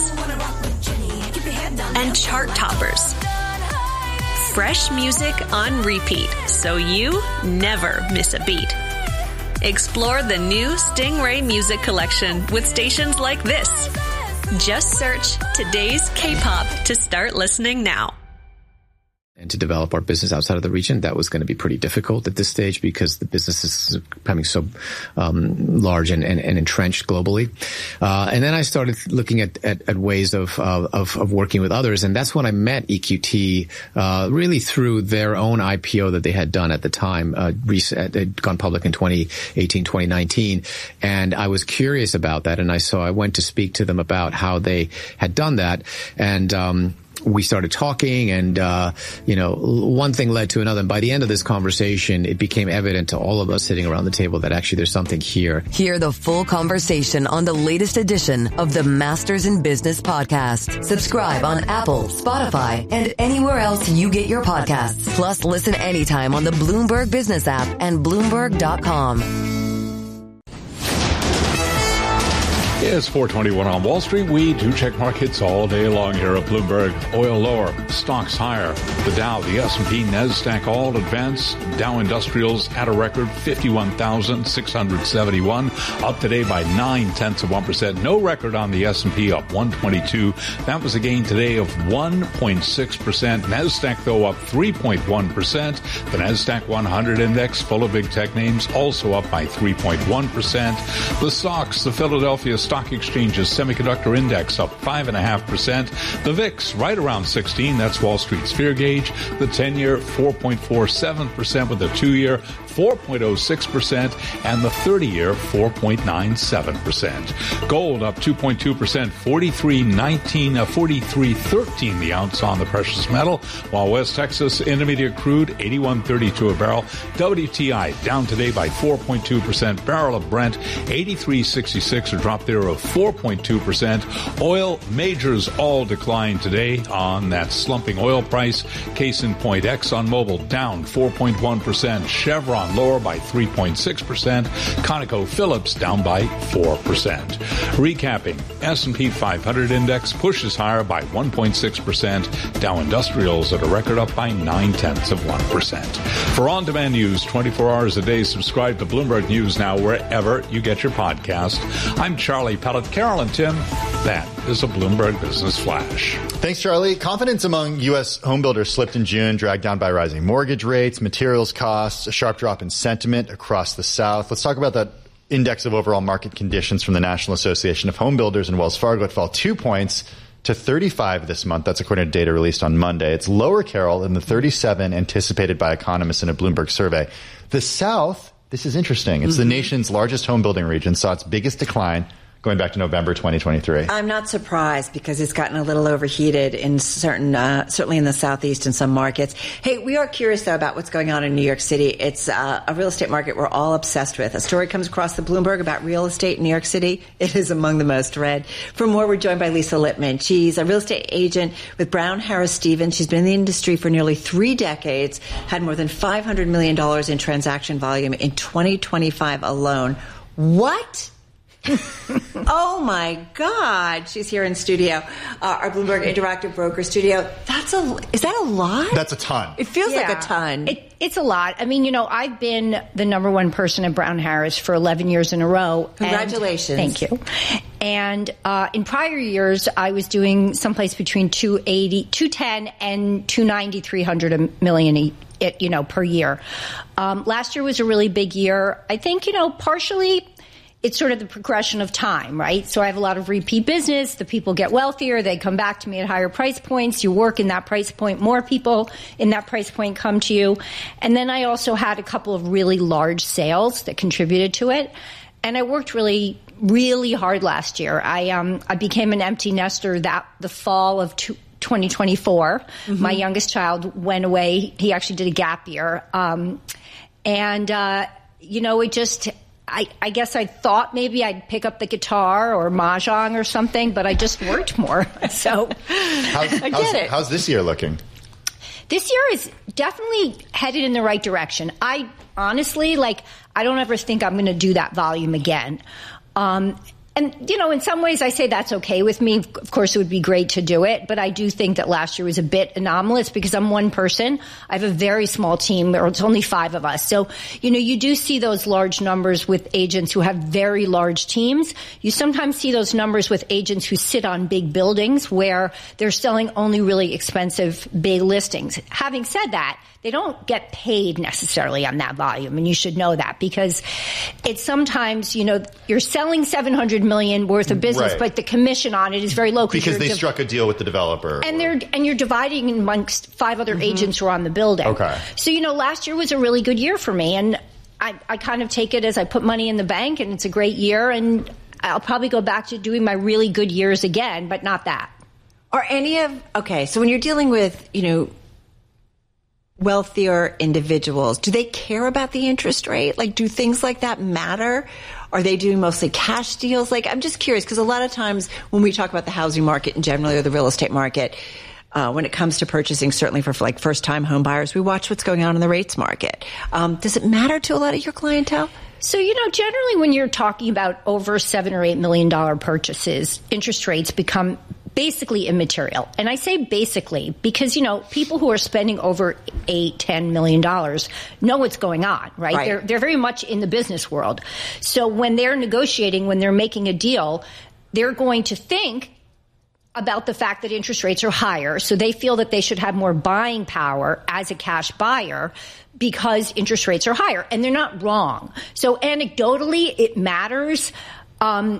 and chart toppers. Fresh music on repeat, so you never miss a beat. Explore the new Stingray Music Collection with stations like this. Just search today's K-pop to start listening now. And to develop our business outside of the region. That was going to be pretty difficult at this stage because the business is becoming so um, large and, and, and entrenched globally. Uh, and then I started looking at, at, at ways of, uh, of of working with others, and that's when I met E Q T, uh, really through their own I P O that they had done at the time. Uh, reset, they'd gone public in twenty eighteen, twenty nineteen, and I was curious about that, and I so I went to speak to them about how they had done that, and um we started talking, and, uh, you know, one thing led to another. And by the end of this conversation, it became evident to all of us sitting around the table that actually there's something here. Hear the full conversation on the latest edition of the Masters in Business podcast. Subscribe on Apple, Spotify, and anywhere else you get your podcasts. Plus, listen anytime on the Bloomberg Business app and Bloomberg dot com. It's four twenty-one on Wall Street. We do check markets all day long here at Bloomberg. Oil lower, stocks higher. The Dow, the S and P, NASDAQ all advance. Dow Industrials at a record fifty-one thousand six hundred seventy-one, up today by nine tenths of one percent. No record on the S and P, up one twenty-two. That was a gain today of one point six percent. NASDAQ, though, up three point one percent. The NASDAQ one hundred index, full of big tech names, also up by three point one percent. The stocks, the Philadelphia Stock Exchange's semiconductor index up five point five percent. The V I X right around sixteen. That's Wall Street's fear gauge. The ten-year four point four seven percent with the two-year four point oh six percent and the thirty-year four point nine seven percent. Gold up two point two percent, forty-three nineteen, uh, forty-three thirteen the ounce on the precious metal, while West Texas Intermediate crude eighty-one thirty-two a barrel. W T I down today by four point two percent. Barrel of Brent eighty-three sixty-six, a drop there of four point two percent. Oil majors all declined today on that slumping oil price. Case in point, ExxonMobil down four point one percent. Chevron lower by three point six percent. ConocoPhillips down by four percent. Recapping, S and P five hundred index pushes higher by one point six percent. Dow Industrials at a record up by nine tenths of one percent. For on-demand news twenty-four hours a day, subscribe to Bloomberg News Now wherever you get your podcast. I'm Charlie Pellet. Carol and Tim, that is a Bloomberg Business Flash. Thanks, Charlie. Confidence among U S home builders slipped in June, dragged down by rising mortgage rates, materials costs, a sharp drop in sentiment across the South. Let's talk about that index of overall market conditions from the National Association of Home Builders and Wells Fargo. It fell two points to thirty-five this month. That's according to data released on Monday. It's lower, Carol, than the thirty-seven anticipated by economists in a Bloomberg survey. The South, this is interesting. It's mm-hmm. the nation's largest home building region, saw its biggest decline going back to November twenty twenty-three. I'm not surprised because it's gotten a little overheated in certain, uh, certainly in the Southeast and some markets. Hey, we are curious, though, about what's going on in New York City. It's uh, a real estate market we're all obsessed with. A story comes across the Bloomberg about real estate in New York City. It is among the most read. For more, we're joined by Lisa Lippman. She's a real estate agent with Brown Harris Stevens. She's been in the industry for nearly three decades, had more than five hundred million dollars in transaction volume in twenty twenty-five alone. What? Oh my God! She's here in studio, uh, our Bloomberg Interactive Broker studio. That's a is that a lot? That's a ton. It feels yeah. like a ton. It, it's a lot. I mean, you know, I've been the number one person at Brown Harris for eleven years in a row. Congratulations! And, thank you. And uh, in prior years, I was doing someplace between two eighty, two ten, and two ninety, three hundred million. A, it, you know, per year. Um, last year was a really big year. I think, you know, partially. It's sort of the progression of time, right? So I have a lot of repeat business. The people get wealthier. They come back to me at higher price points. You work in that price point. More people in that price point come to you. And then I also had a couple of really large sales that contributed to it. And I worked really, really hard last year. I, um, I became an empty nester that the fall of two, twenty twenty-four. Mm-hmm. My youngest child went away. He actually did a gap year. Um, and, uh, you know, it just... I, I guess I thought maybe I'd pick up the guitar or mahjong or something, but I just worked more. So how's, I get how's, it. How's this year looking? This year is definitely headed in the right direction. I honestly, like, I don't ever think I'm going to do that volume again. Um, And, you know, in some ways I say that's okay with me. Of course, it would be great to do it. But I do think that last year was a bit anomalous because I'm one person. I have a very small team, or it's only five of us. So, you know, you do see those large numbers with agents who have very large teams. You sometimes see those numbers with agents who sit on big buildings where they're selling only really expensive big listings. Having said that, they don't get paid necessarily on that volume, and you should know that because it's sometimes, you know, you're selling seven hundred million worth of business, Right. but the commission on it is very low Because they div- struck a deal with the developer. and they're and you're dividing amongst five other mm-hmm. agents who are on the building. Okay. So, you know, last year was a really good year for me, and I, I kind of take it as I put money in the bank, and it's a great year, and I'll probably go back to doing my really good years again, but not that. Are any of okay? So when you're dealing with, you know, wealthier individuals, do they care about the interest rate? Like, do things like that matter? Are they doing mostly cash deals? Like, I'm just curious because a lot of times when we talk about the housing market in general or the real estate market, uh, when it comes to purchasing, certainly for like first-time home buyers, we watch what's going on in the rates market. Um, does it matter to a lot of your clientele? So, you know, generally when you're talking about over seven or eight million dollar purchases, interest rates become basically immaterial. And I say basically because, you know, people who are spending over eight, ten million dollars know what's going on, right? Right. They're, they're very much in the business world. So when they're negotiating, when they're making a deal, they're going to think about the fact that interest rates are higher. So they feel that they should have more buying power as a cash buyer because interest rates are higher. And they're not wrong. So anecdotally, it matters. Um,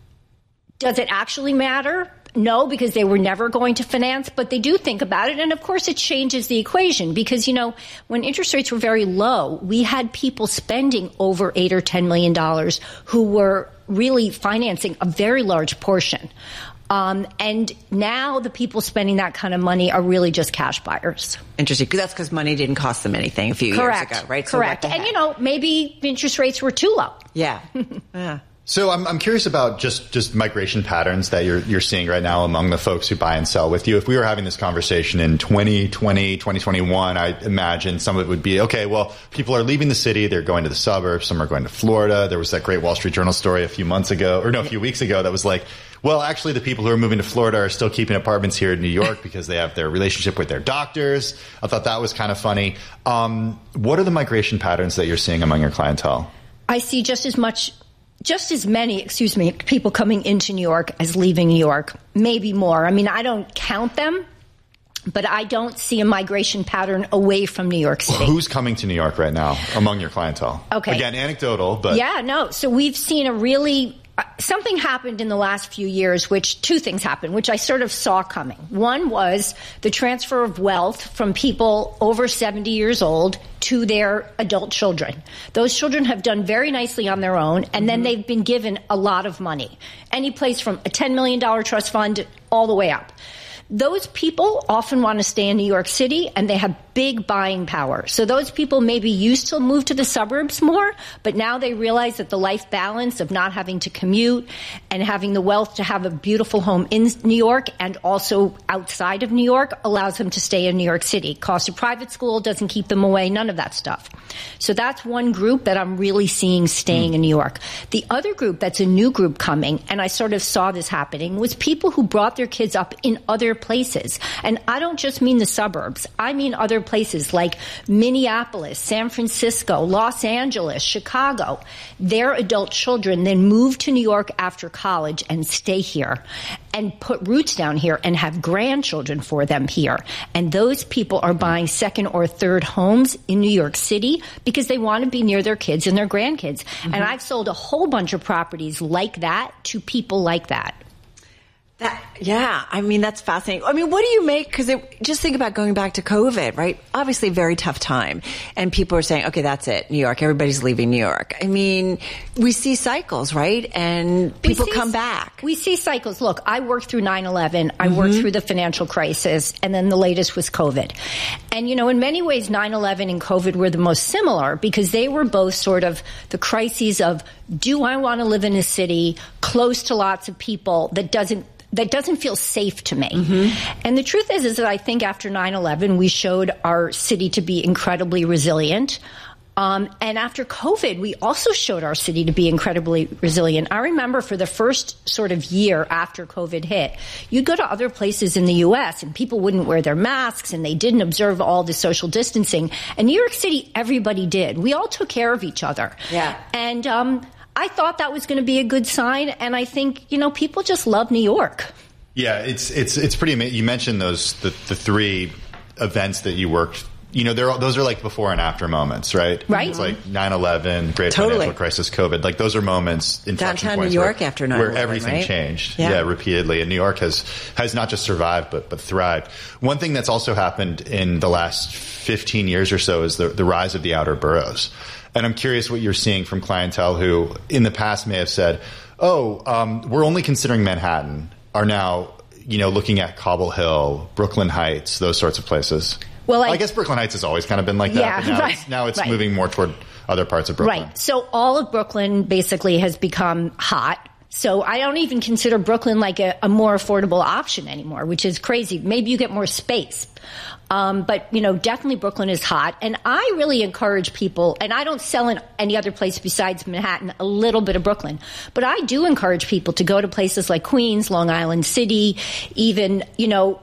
does it actually matter? No, because they were never going to finance, but they do think about it. And of course, it changes the equation because, you know, when interest rates were very low, we had people spending over eight or ten million dollars who were really financing a very large portion. Um, and now the people spending that kind of money are really just cash buyers. Interesting, because that's because money didn't cost them anything a few Correct. years ago, right? Correct. So what the and, heck? you know, maybe interest rates were too low. Yeah. Yeah. So I'm I'm curious about just, just migration patterns that you're you're seeing right now among the folks who buy and sell with you. If we were having this conversation in twenty twenty, twenty twenty-one, I imagine some of it would be, okay, well, people are leaving the city, they're going to the suburbs, some are going to Florida. There was that great Wall Street Journal story a few months ago, or no, a few weeks ago that was like, well, actually the people who are moving to Florida are still keeping apartments here in New York because they have their relationship with their doctors. I thought that was kind of funny. Um, what are the migration patterns that you're seeing among your clientele? I see just as much Just as many, excuse me, people coming into New York as leaving New York, maybe more. I mean, I don't count them, but I don't see a migration pattern away from New York City. Who's coming to New York right now among your clientele? Okay. Again, anecdotal, but... Yeah, no. So we've seen a really... Uh, something happened in the last few years, which two things happened, which I sort of saw coming. One was the transfer of wealth from people over seventy years old to their adult children. Those children have done very nicely on their own, and mm-hmm. then they've been given a lot of money. Any place from a ten million dollars trust fund all the way up. Those people often want to stay in New York City, and they have big buying power. So those people maybe used to move to the suburbs more, but now they realize that the life balance of not having to commute and having the wealth to have a beautiful home in New York and also outside of New York allows them to stay in New York City. Cost of private school doesn't keep them away, none of that stuff. So that's one group that I'm really seeing staying mm. in New York. The other group that's a new group coming, and I sort of saw this happening, was people who brought their kids up in other places. And I don't just mean the suburbs. I mean other places like Minneapolis, San Francisco, Los Angeles, Chicago. Their adult children then move to New York after college and stay here and put roots down here and have grandchildren for them here. And those people are buying second or third homes in New York City because they want to be near their kids and their grandkids. Mm-hmm. And I've sold a whole bunch of properties like that to people like that. That, yeah, I mean, that's fascinating. I mean, what do you make? Because just think about going back to COVID, right? Obviously, a very tough time. And people are saying, okay, that's it, New York. Everybody's leaving New York. I mean, we see cycles, right? And people see, come back. We see cycles. Look, I worked through nine eleven. I mm-hmm. worked through the financial crisis. And then the latest was COVID. And, you know, in many ways, nine eleven and COVID were the most similar because they were both sort of the crises of, do I want to live in a city close to lots of people that doesn't that doesn't feel safe to me. Mm-hmm. And the truth is, is that I think after nine eleven, we showed our city to be incredibly resilient. Um, and after COVID, we also showed our city to be incredibly resilient. I remember for the first sort of year after COVID hit, you'd go to other places in the U S and people wouldn't wear their masks and they didn't observe all the social distancing. And New York City, everybody did. We all took care of each other. Yeah. And um, I thought that was going to be a good sign. And I think, you know, people just love New York. Yeah, it's it's it's pretty amazing. You mentioned those the, the three events that you worked. You know, they're, those are like before and after moments, right? Right. It's like nine eleven, great Totally. financial crisis, COVID. Like those are moments, inflection Downtown points New York where, after nine where eleven, everything right? changed. Yeah. Yeah, repeatedly. And New York has has not just survived, but but thrived. One thing that's also happened in the last fifteen years or so is the, the rise of the outer boroughs. And I'm curious what you're seeing from clientele who in the past may have said, oh, um, we're only considering Manhattan, are now, you know, looking at Cobble Hill, Brooklyn Heights, those sorts of places. Well, I, I guess Brooklyn Heights has always kind of been like that, Yeah, but now right, it's, now it's right. moving more toward other parts of Brooklyn. Right. So all of Brooklyn basically has become hot. So I don't even consider Brooklyn like a, a more affordable option anymore, which is crazy. Maybe you get more space. Um, but, you know, definitely Brooklyn is hot. And I really encourage people, and I don't sell in any other place besides Manhattan, a little bit of Brooklyn. But I do encourage people to go to places like Queens, Long Island City, even, you know,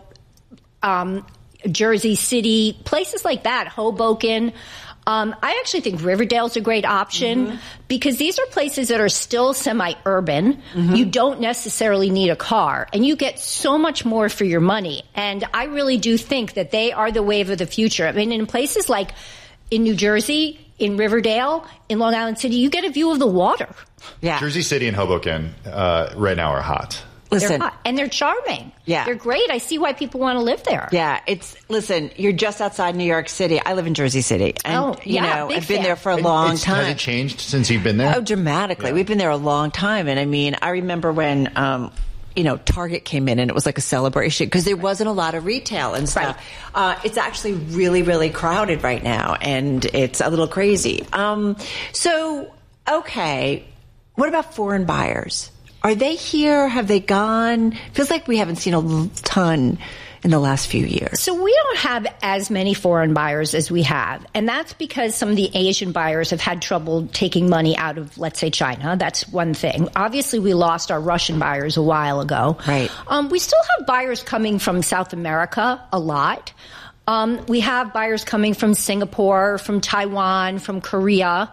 um, Jersey City, places like that, Hoboken. Um, I actually think Riverdale's a great option mm-hmm. because these are places that are still semi-urban. Mm-hmm. You don't necessarily need a car, and you get so much more for your money. And I really do think that they are the wave of the future. I mean, in places like in New Jersey, in Riverdale, in Long Island City, you get a view of the water. Yeah. Jersey City and Hoboken uh, right now are hot. Listen, they're hot, and they're charming. Yeah. They're great. I see why people want to live there. Yeah, it's listen. You're just outside New York City. I live in Jersey City, and Oh, you yeah, know big I've been fan. there for a long It's- time. Has it changed since you've been there? Oh, dramatically. Yeah. We've been there a long time, and I mean, I remember when. Um, you know, Target came in and it was like a celebration because there wasn't a lot of retail and stuff. Right. Uh, it's actually really, really crowded right now, and it's a little crazy. Um, so, okay, what about foreign buyers? Are they here? Have they gone? Feels like we haven't seen a ton in the last few years. So we don't have as many foreign buyers as we have. And that's because some of the Asian buyers have had trouble taking money out of, let's say, China. That's one thing. Obviously, we lost our Russian buyers a while ago. Right. Um, we still have buyers coming from South America a lot. Um, we have buyers coming from Singapore, from Taiwan, from Korea.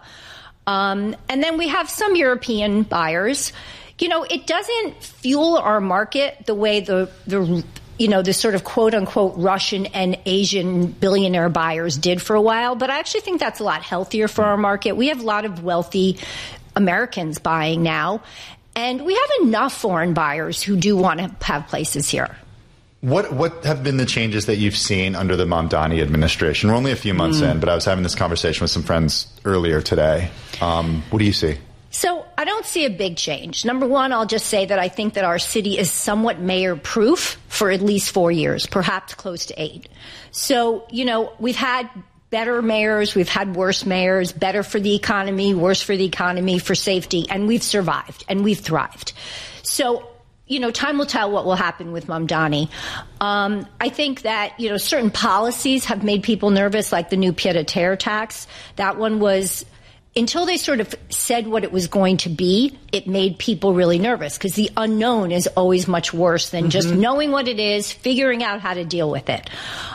Um, and then we have some European buyers. You know, it doesn't fuel our market the way the, the, you know, the sort of quote unquote Russian and Asian billionaire buyers did for a while. But I actually think that's a lot healthier for our market. We have a lot of wealthy Americans buying now, and we have enough foreign buyers who do want to have places here. What what have been the changes that you've seen under the Mamdani administration? We're only a few months Mm. in, but I was having this conversation with some friends earlier today. Um, what do you see? So I don't see a big change. Number one, I'll just say that I think that our city is somewhat mayor-proof for at least four years, perhaps close to eight. So, you know, we've had better mayors, we've had worse mayors, better for the economy, worse for the economy, for safety, and we've survived and we've thrived. So, you know, time will tell what will happen with Mamdani. Um, I think that, you know, certain policies have made people nervous, like the new pied-à-terre tax. That one was... Until they sort of said what it was going to be, it made people really nervous because the unknown is always much worse than mm-hmm. just knowing what it is, figuring out how to deal with it.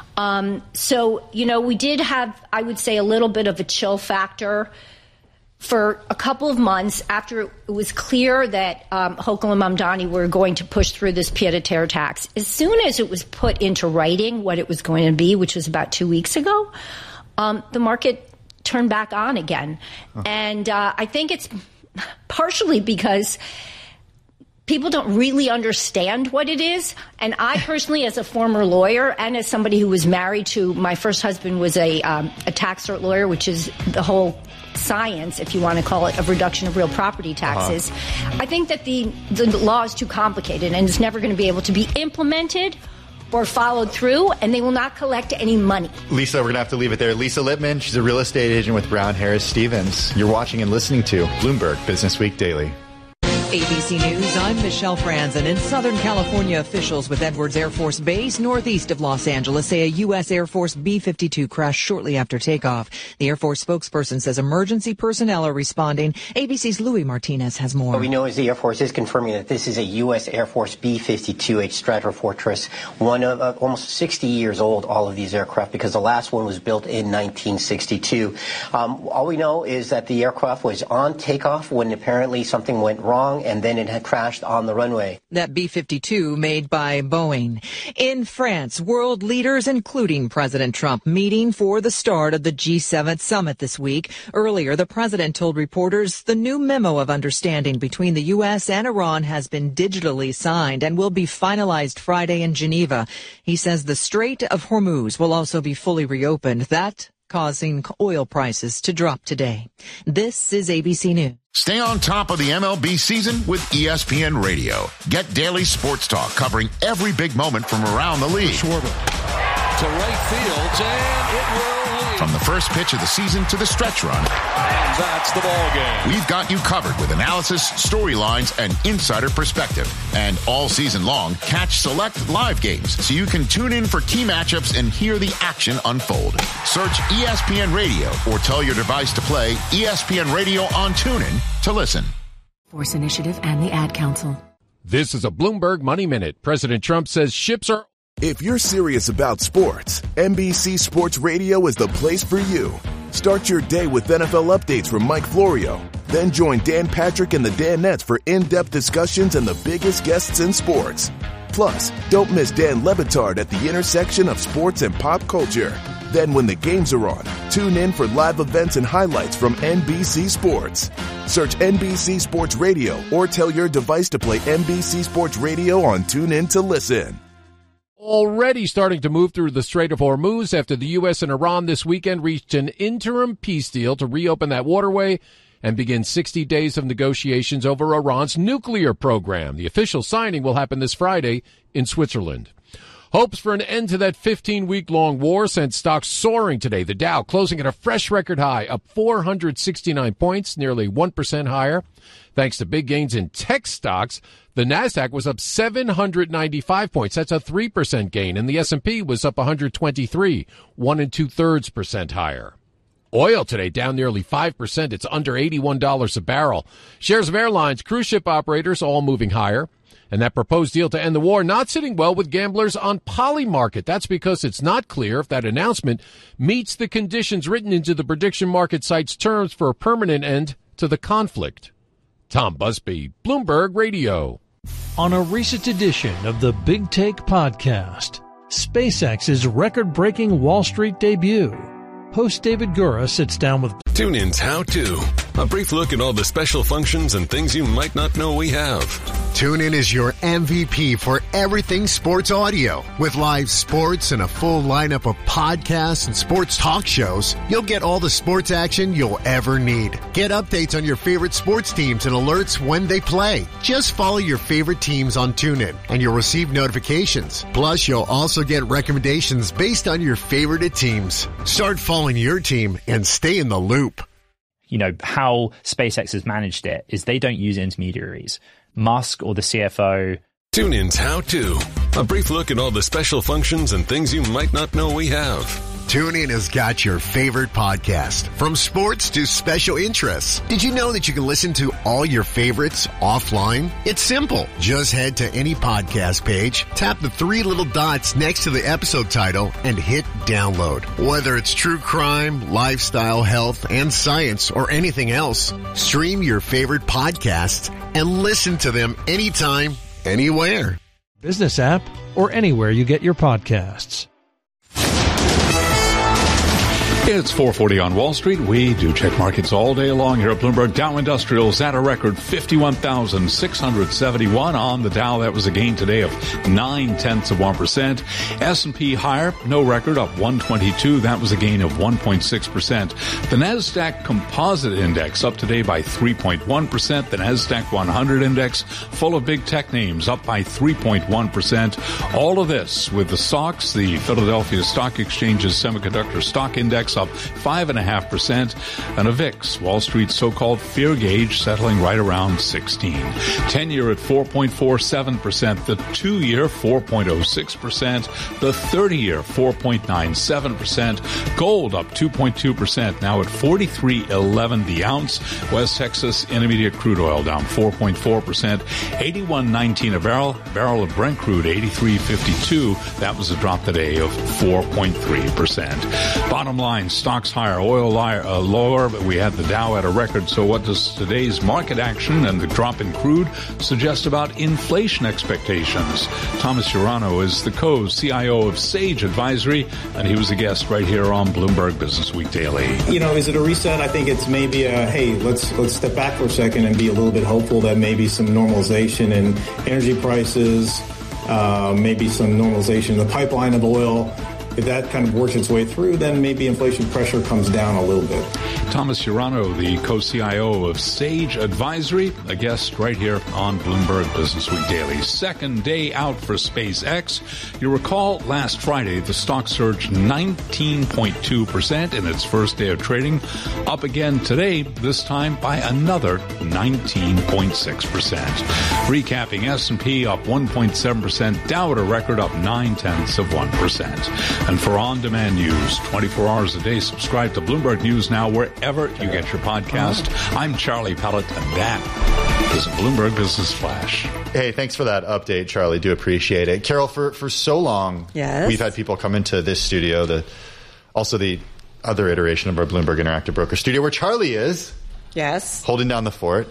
Um, so, you know, we did have, I would say, a little bit of a chill factor for a couple of months after it was clear that um, Hochul and Mamdani were going to push through this pied-à-terre tax. As soon as it was put into writing what it was going to be, which was about two weeks ago, um, the market turn back on again. Oh. And uh, I think it's partially because people don't really understand what it is. And I personally, as a former lawyer and as somebody who was married to, my first husband was a, um, a tax cert lawyer, which is the whole science, if you want to call it, of reduction of real property taxes. Uh-huh. I think that the, the law is too complicated and it's never going to be able to be implemented or followed through, and they will not collect any money. Lisa, we're going to have to leave it there. Lisa Lippman, she's a real estate agent with Brown Harris Stevens. You're watching and listening to Bloomberg Business Week Daily. A B C News, I'm Michelle Franzen. In Southern California, officials with Edwards Air Force Base northeast of Los Angeles say a U S Air Force B fifty-two crashed shortly after takeoff. The Air Force spokesperson says emergency personnel are responding. A B C's Louis Martinez has more. What we know is the Air Force is confirming that this is a U S Air Force B fifty-two H Stratofortress, one of uh, almost sixty years old, all of these aircraft, because the last one was built in nineteen sixty-two. Um, all we know is that the aircraft was on takeoff when apparently something went wrong, and then it had crashed on the runway. That B fifty-two made by Boeing. In France, world leaders, including President Trump, meeting for the start of the G seven summit this week. Earlier, the president told reporters the new memo of understanding between the U S and Iran has been digitally signed and will be finalized Friday in Geneva. He says the Strait of Hormuz will also be fully reopened. That causing oil prices to drop today. This is A B C News. Stay on top of the M L B season with E S P N Radio. Get daily sports talk covering every big moment from around the league. Schwarber to right field, and it will lead. From the first pitch of the season to the stretch run. And that's the ball game. We've got you covered with analysis, storylines, and insider perspective. And all season long, catch select live games so you can tune in for key matchups and hear the action unfold. Search E S P N Radio or tell your device to play E S P N Radio on TuneIn to listen. Force Initiative and the Ad Council. This is a Bloomberg Money Minute. President Trump says ships are... If you're serious about sports, N B C Sports Radio is the place for you. Start your day with N F L updates from Mike Florio. Then join Dan Patrick and the Danettes for in-depth discussions and the biggest guests in sports. Plus, don't miss Dan Le Batard at the intersection of sports and pop culture. Then when the games are on, tune in for live events and highlights from N B C Sports. Search N B C Sports Radio or tell your device to play N B C Sports Radio on TuneIn to listen. Already starting to move through the Strait of Hormuz after the U S and Iran this weekend reached an interim peace deal to reopen that waterway and begin sixty days of negotiations over Iran's nuclear program. The official signing will happen this Friday in Switzerland. Hopes for an end to that fifteen-week-long war sent stocks soaring today. The Dow closing at a fresh record high, up four hundred sixty-nine points, nearly one percent higher. Thanks to big gains in tech stocks, the Nasdaq was up seven hundred ninety-five points. That's a three percent gain. And the S and P was up one hundred twenty-three, one and two-thirds percent higher. Oil today down nearly five percent. It's under eighty-one dollars a barrel. Shares of airlines, cruise ship operators all moving higher. And that proposed deal to end the war not sitting well with gamblers on Polymarket. That's because it's not clear if that announcement meets the conditions written into the prediction market site's terms for a permanent end to the conflict. Tom Busby, Bloomberg Radio. On a recent edition of the Big Take podcast, SpaceX's record-breaking Wall Street debut. Host David Gura sits down with TuneIn's How To. A brief look at all the special functions and things you might not know we have. TuneIn is your M V P for everything sports audio. With live sports and a full lineup of podcasts and sports talk shows, you'll get all the sports action you'll ever need. Get updates on your favorite sports teams and alerts when they play. Just follow your favorite teams on TuneIn and you'll receive notifications. Plus, you'll also get recommendations based on your favorite teams. Start following your team and stay in the loop. You know, how SpaceX has managed it is they don't use intermediaries. Musk or the C F O. TuneIn's How To. A brief look at all the special functions and things you might not know we have. TuneIn has got your favorite podcast, from sports to special interests. Did you know that you can listen to all your favorites offline? It's simple. Just head to any podcast page, tap the three little dots next to the episode title, and hit download. Whether it's true crime, lifestyle, health, and science, or anything else, stream your favorite podcasts and listen to them anytime, anywhere. Business app or anywhere you get your podcasts. It's four forty on Wall Street. We do check markets all day long here at Bloomberg. Dow Industrials at a record fifty-one thousand six hundred seventy-one on the Dow. That was a gain today of nine tenths of one percent. S and P higher, no record, up one twenty-two. That was a gain of one point six percent. The Nasdaq Composite Index up today by three point one percent. The Nasdaq one hundred Index full of big tech names up by three point one percent. All of this with the stocks, the Philadelphia Stock Exchange's Semiconductor Stock Index up five point five percent. And a V I X, Wall Street's so-called fear gauge, settling right around sixteen. ten-year at four point four seven percent. The two-year, four point oh six percent. The thirty-year, four point nine seven percent. Gold up two point two percent, now at forty-three eleven the ounce. West Texas Intermediate crude oil down four point four percent, eighty-one nineteen a barrel. Barrel of Brent crude eighty-three fifty-two. That was a drop today of four point three percent. Bottom line, stocks higher, oil li- uh, lower, but we had the Dow at a record. So what does today's market action and the drop in crude suggest about inflation expectations? Thomas Urano is the co-C I O of Sage Advisory, and he was a guest right here on Bloomberg Business Week Daily. You know, is it a reset? I think it's maybe a, hey, let's let's step back for a second and be a little bit hopeful that maybe some normalization in energy prices, uh, maybe some normalization in the pipeline of oil. If that kind of works its way through, then maybe inflation pressure comes down a little bit. Thomas Urano, the co-C I O of Sage Advisory, a guest right here on Bloomberg Business Week Daily. Second day out for SpaceX. You recall last Friday, the stock surged nineteen point two percent in its first day of trading. Up again today, this time by another nineteen point six percent. Recapping, S and P up one point seven percent, Dow at a record up nine tenths of one percent. And for on-demand news, twenty-four hours a day, subscribe to Bloomberg News Now wherever you get your podcast. I'm Charlie Pellet, and that is a Bloomberg Business Flash. Hey, thanks for that update, Charlie. Do appreciate it. Carol, for, for so long, yes. we've had people come into this studio, the also the other iteration of our Bloomberg Interactive Broker studio, where Charlie is. Yes. Holding down the fort.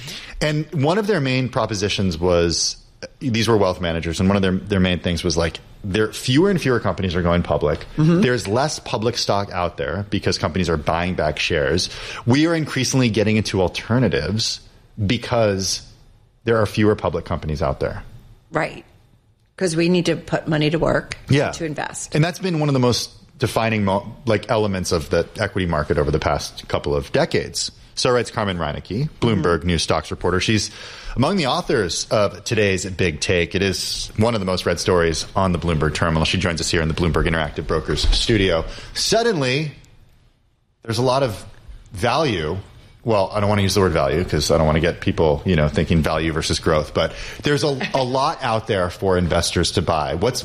And one of their main propositions was, these were wealth managers, and one of their, their main things was like, there fewer and fewer companies are going public. Mm-hmm. There's less public stock out there because companies are buying back shares. We are increasingly getting into alternatives because there are fewer public companies out there. Right. Because we need to put money to work yeah. to invest. And that's been one of the most defining mo- like elements of the equity market over the past couple of decades. So writes Carmen Reinecke, Bloomberg mm-hmm. News Stocks reporter. She's among the authors of today's Big Take. It is one of the most read stories on the Bloomberg terminal. She joins us here in the Bloomberg Interactive Brokers studio. Suddenly, there's a lot of value. Well, I don't want to use the word value because I don't want to get people, you know, thinking value versus growth. But there's a, a lot out there for investors to buy. What's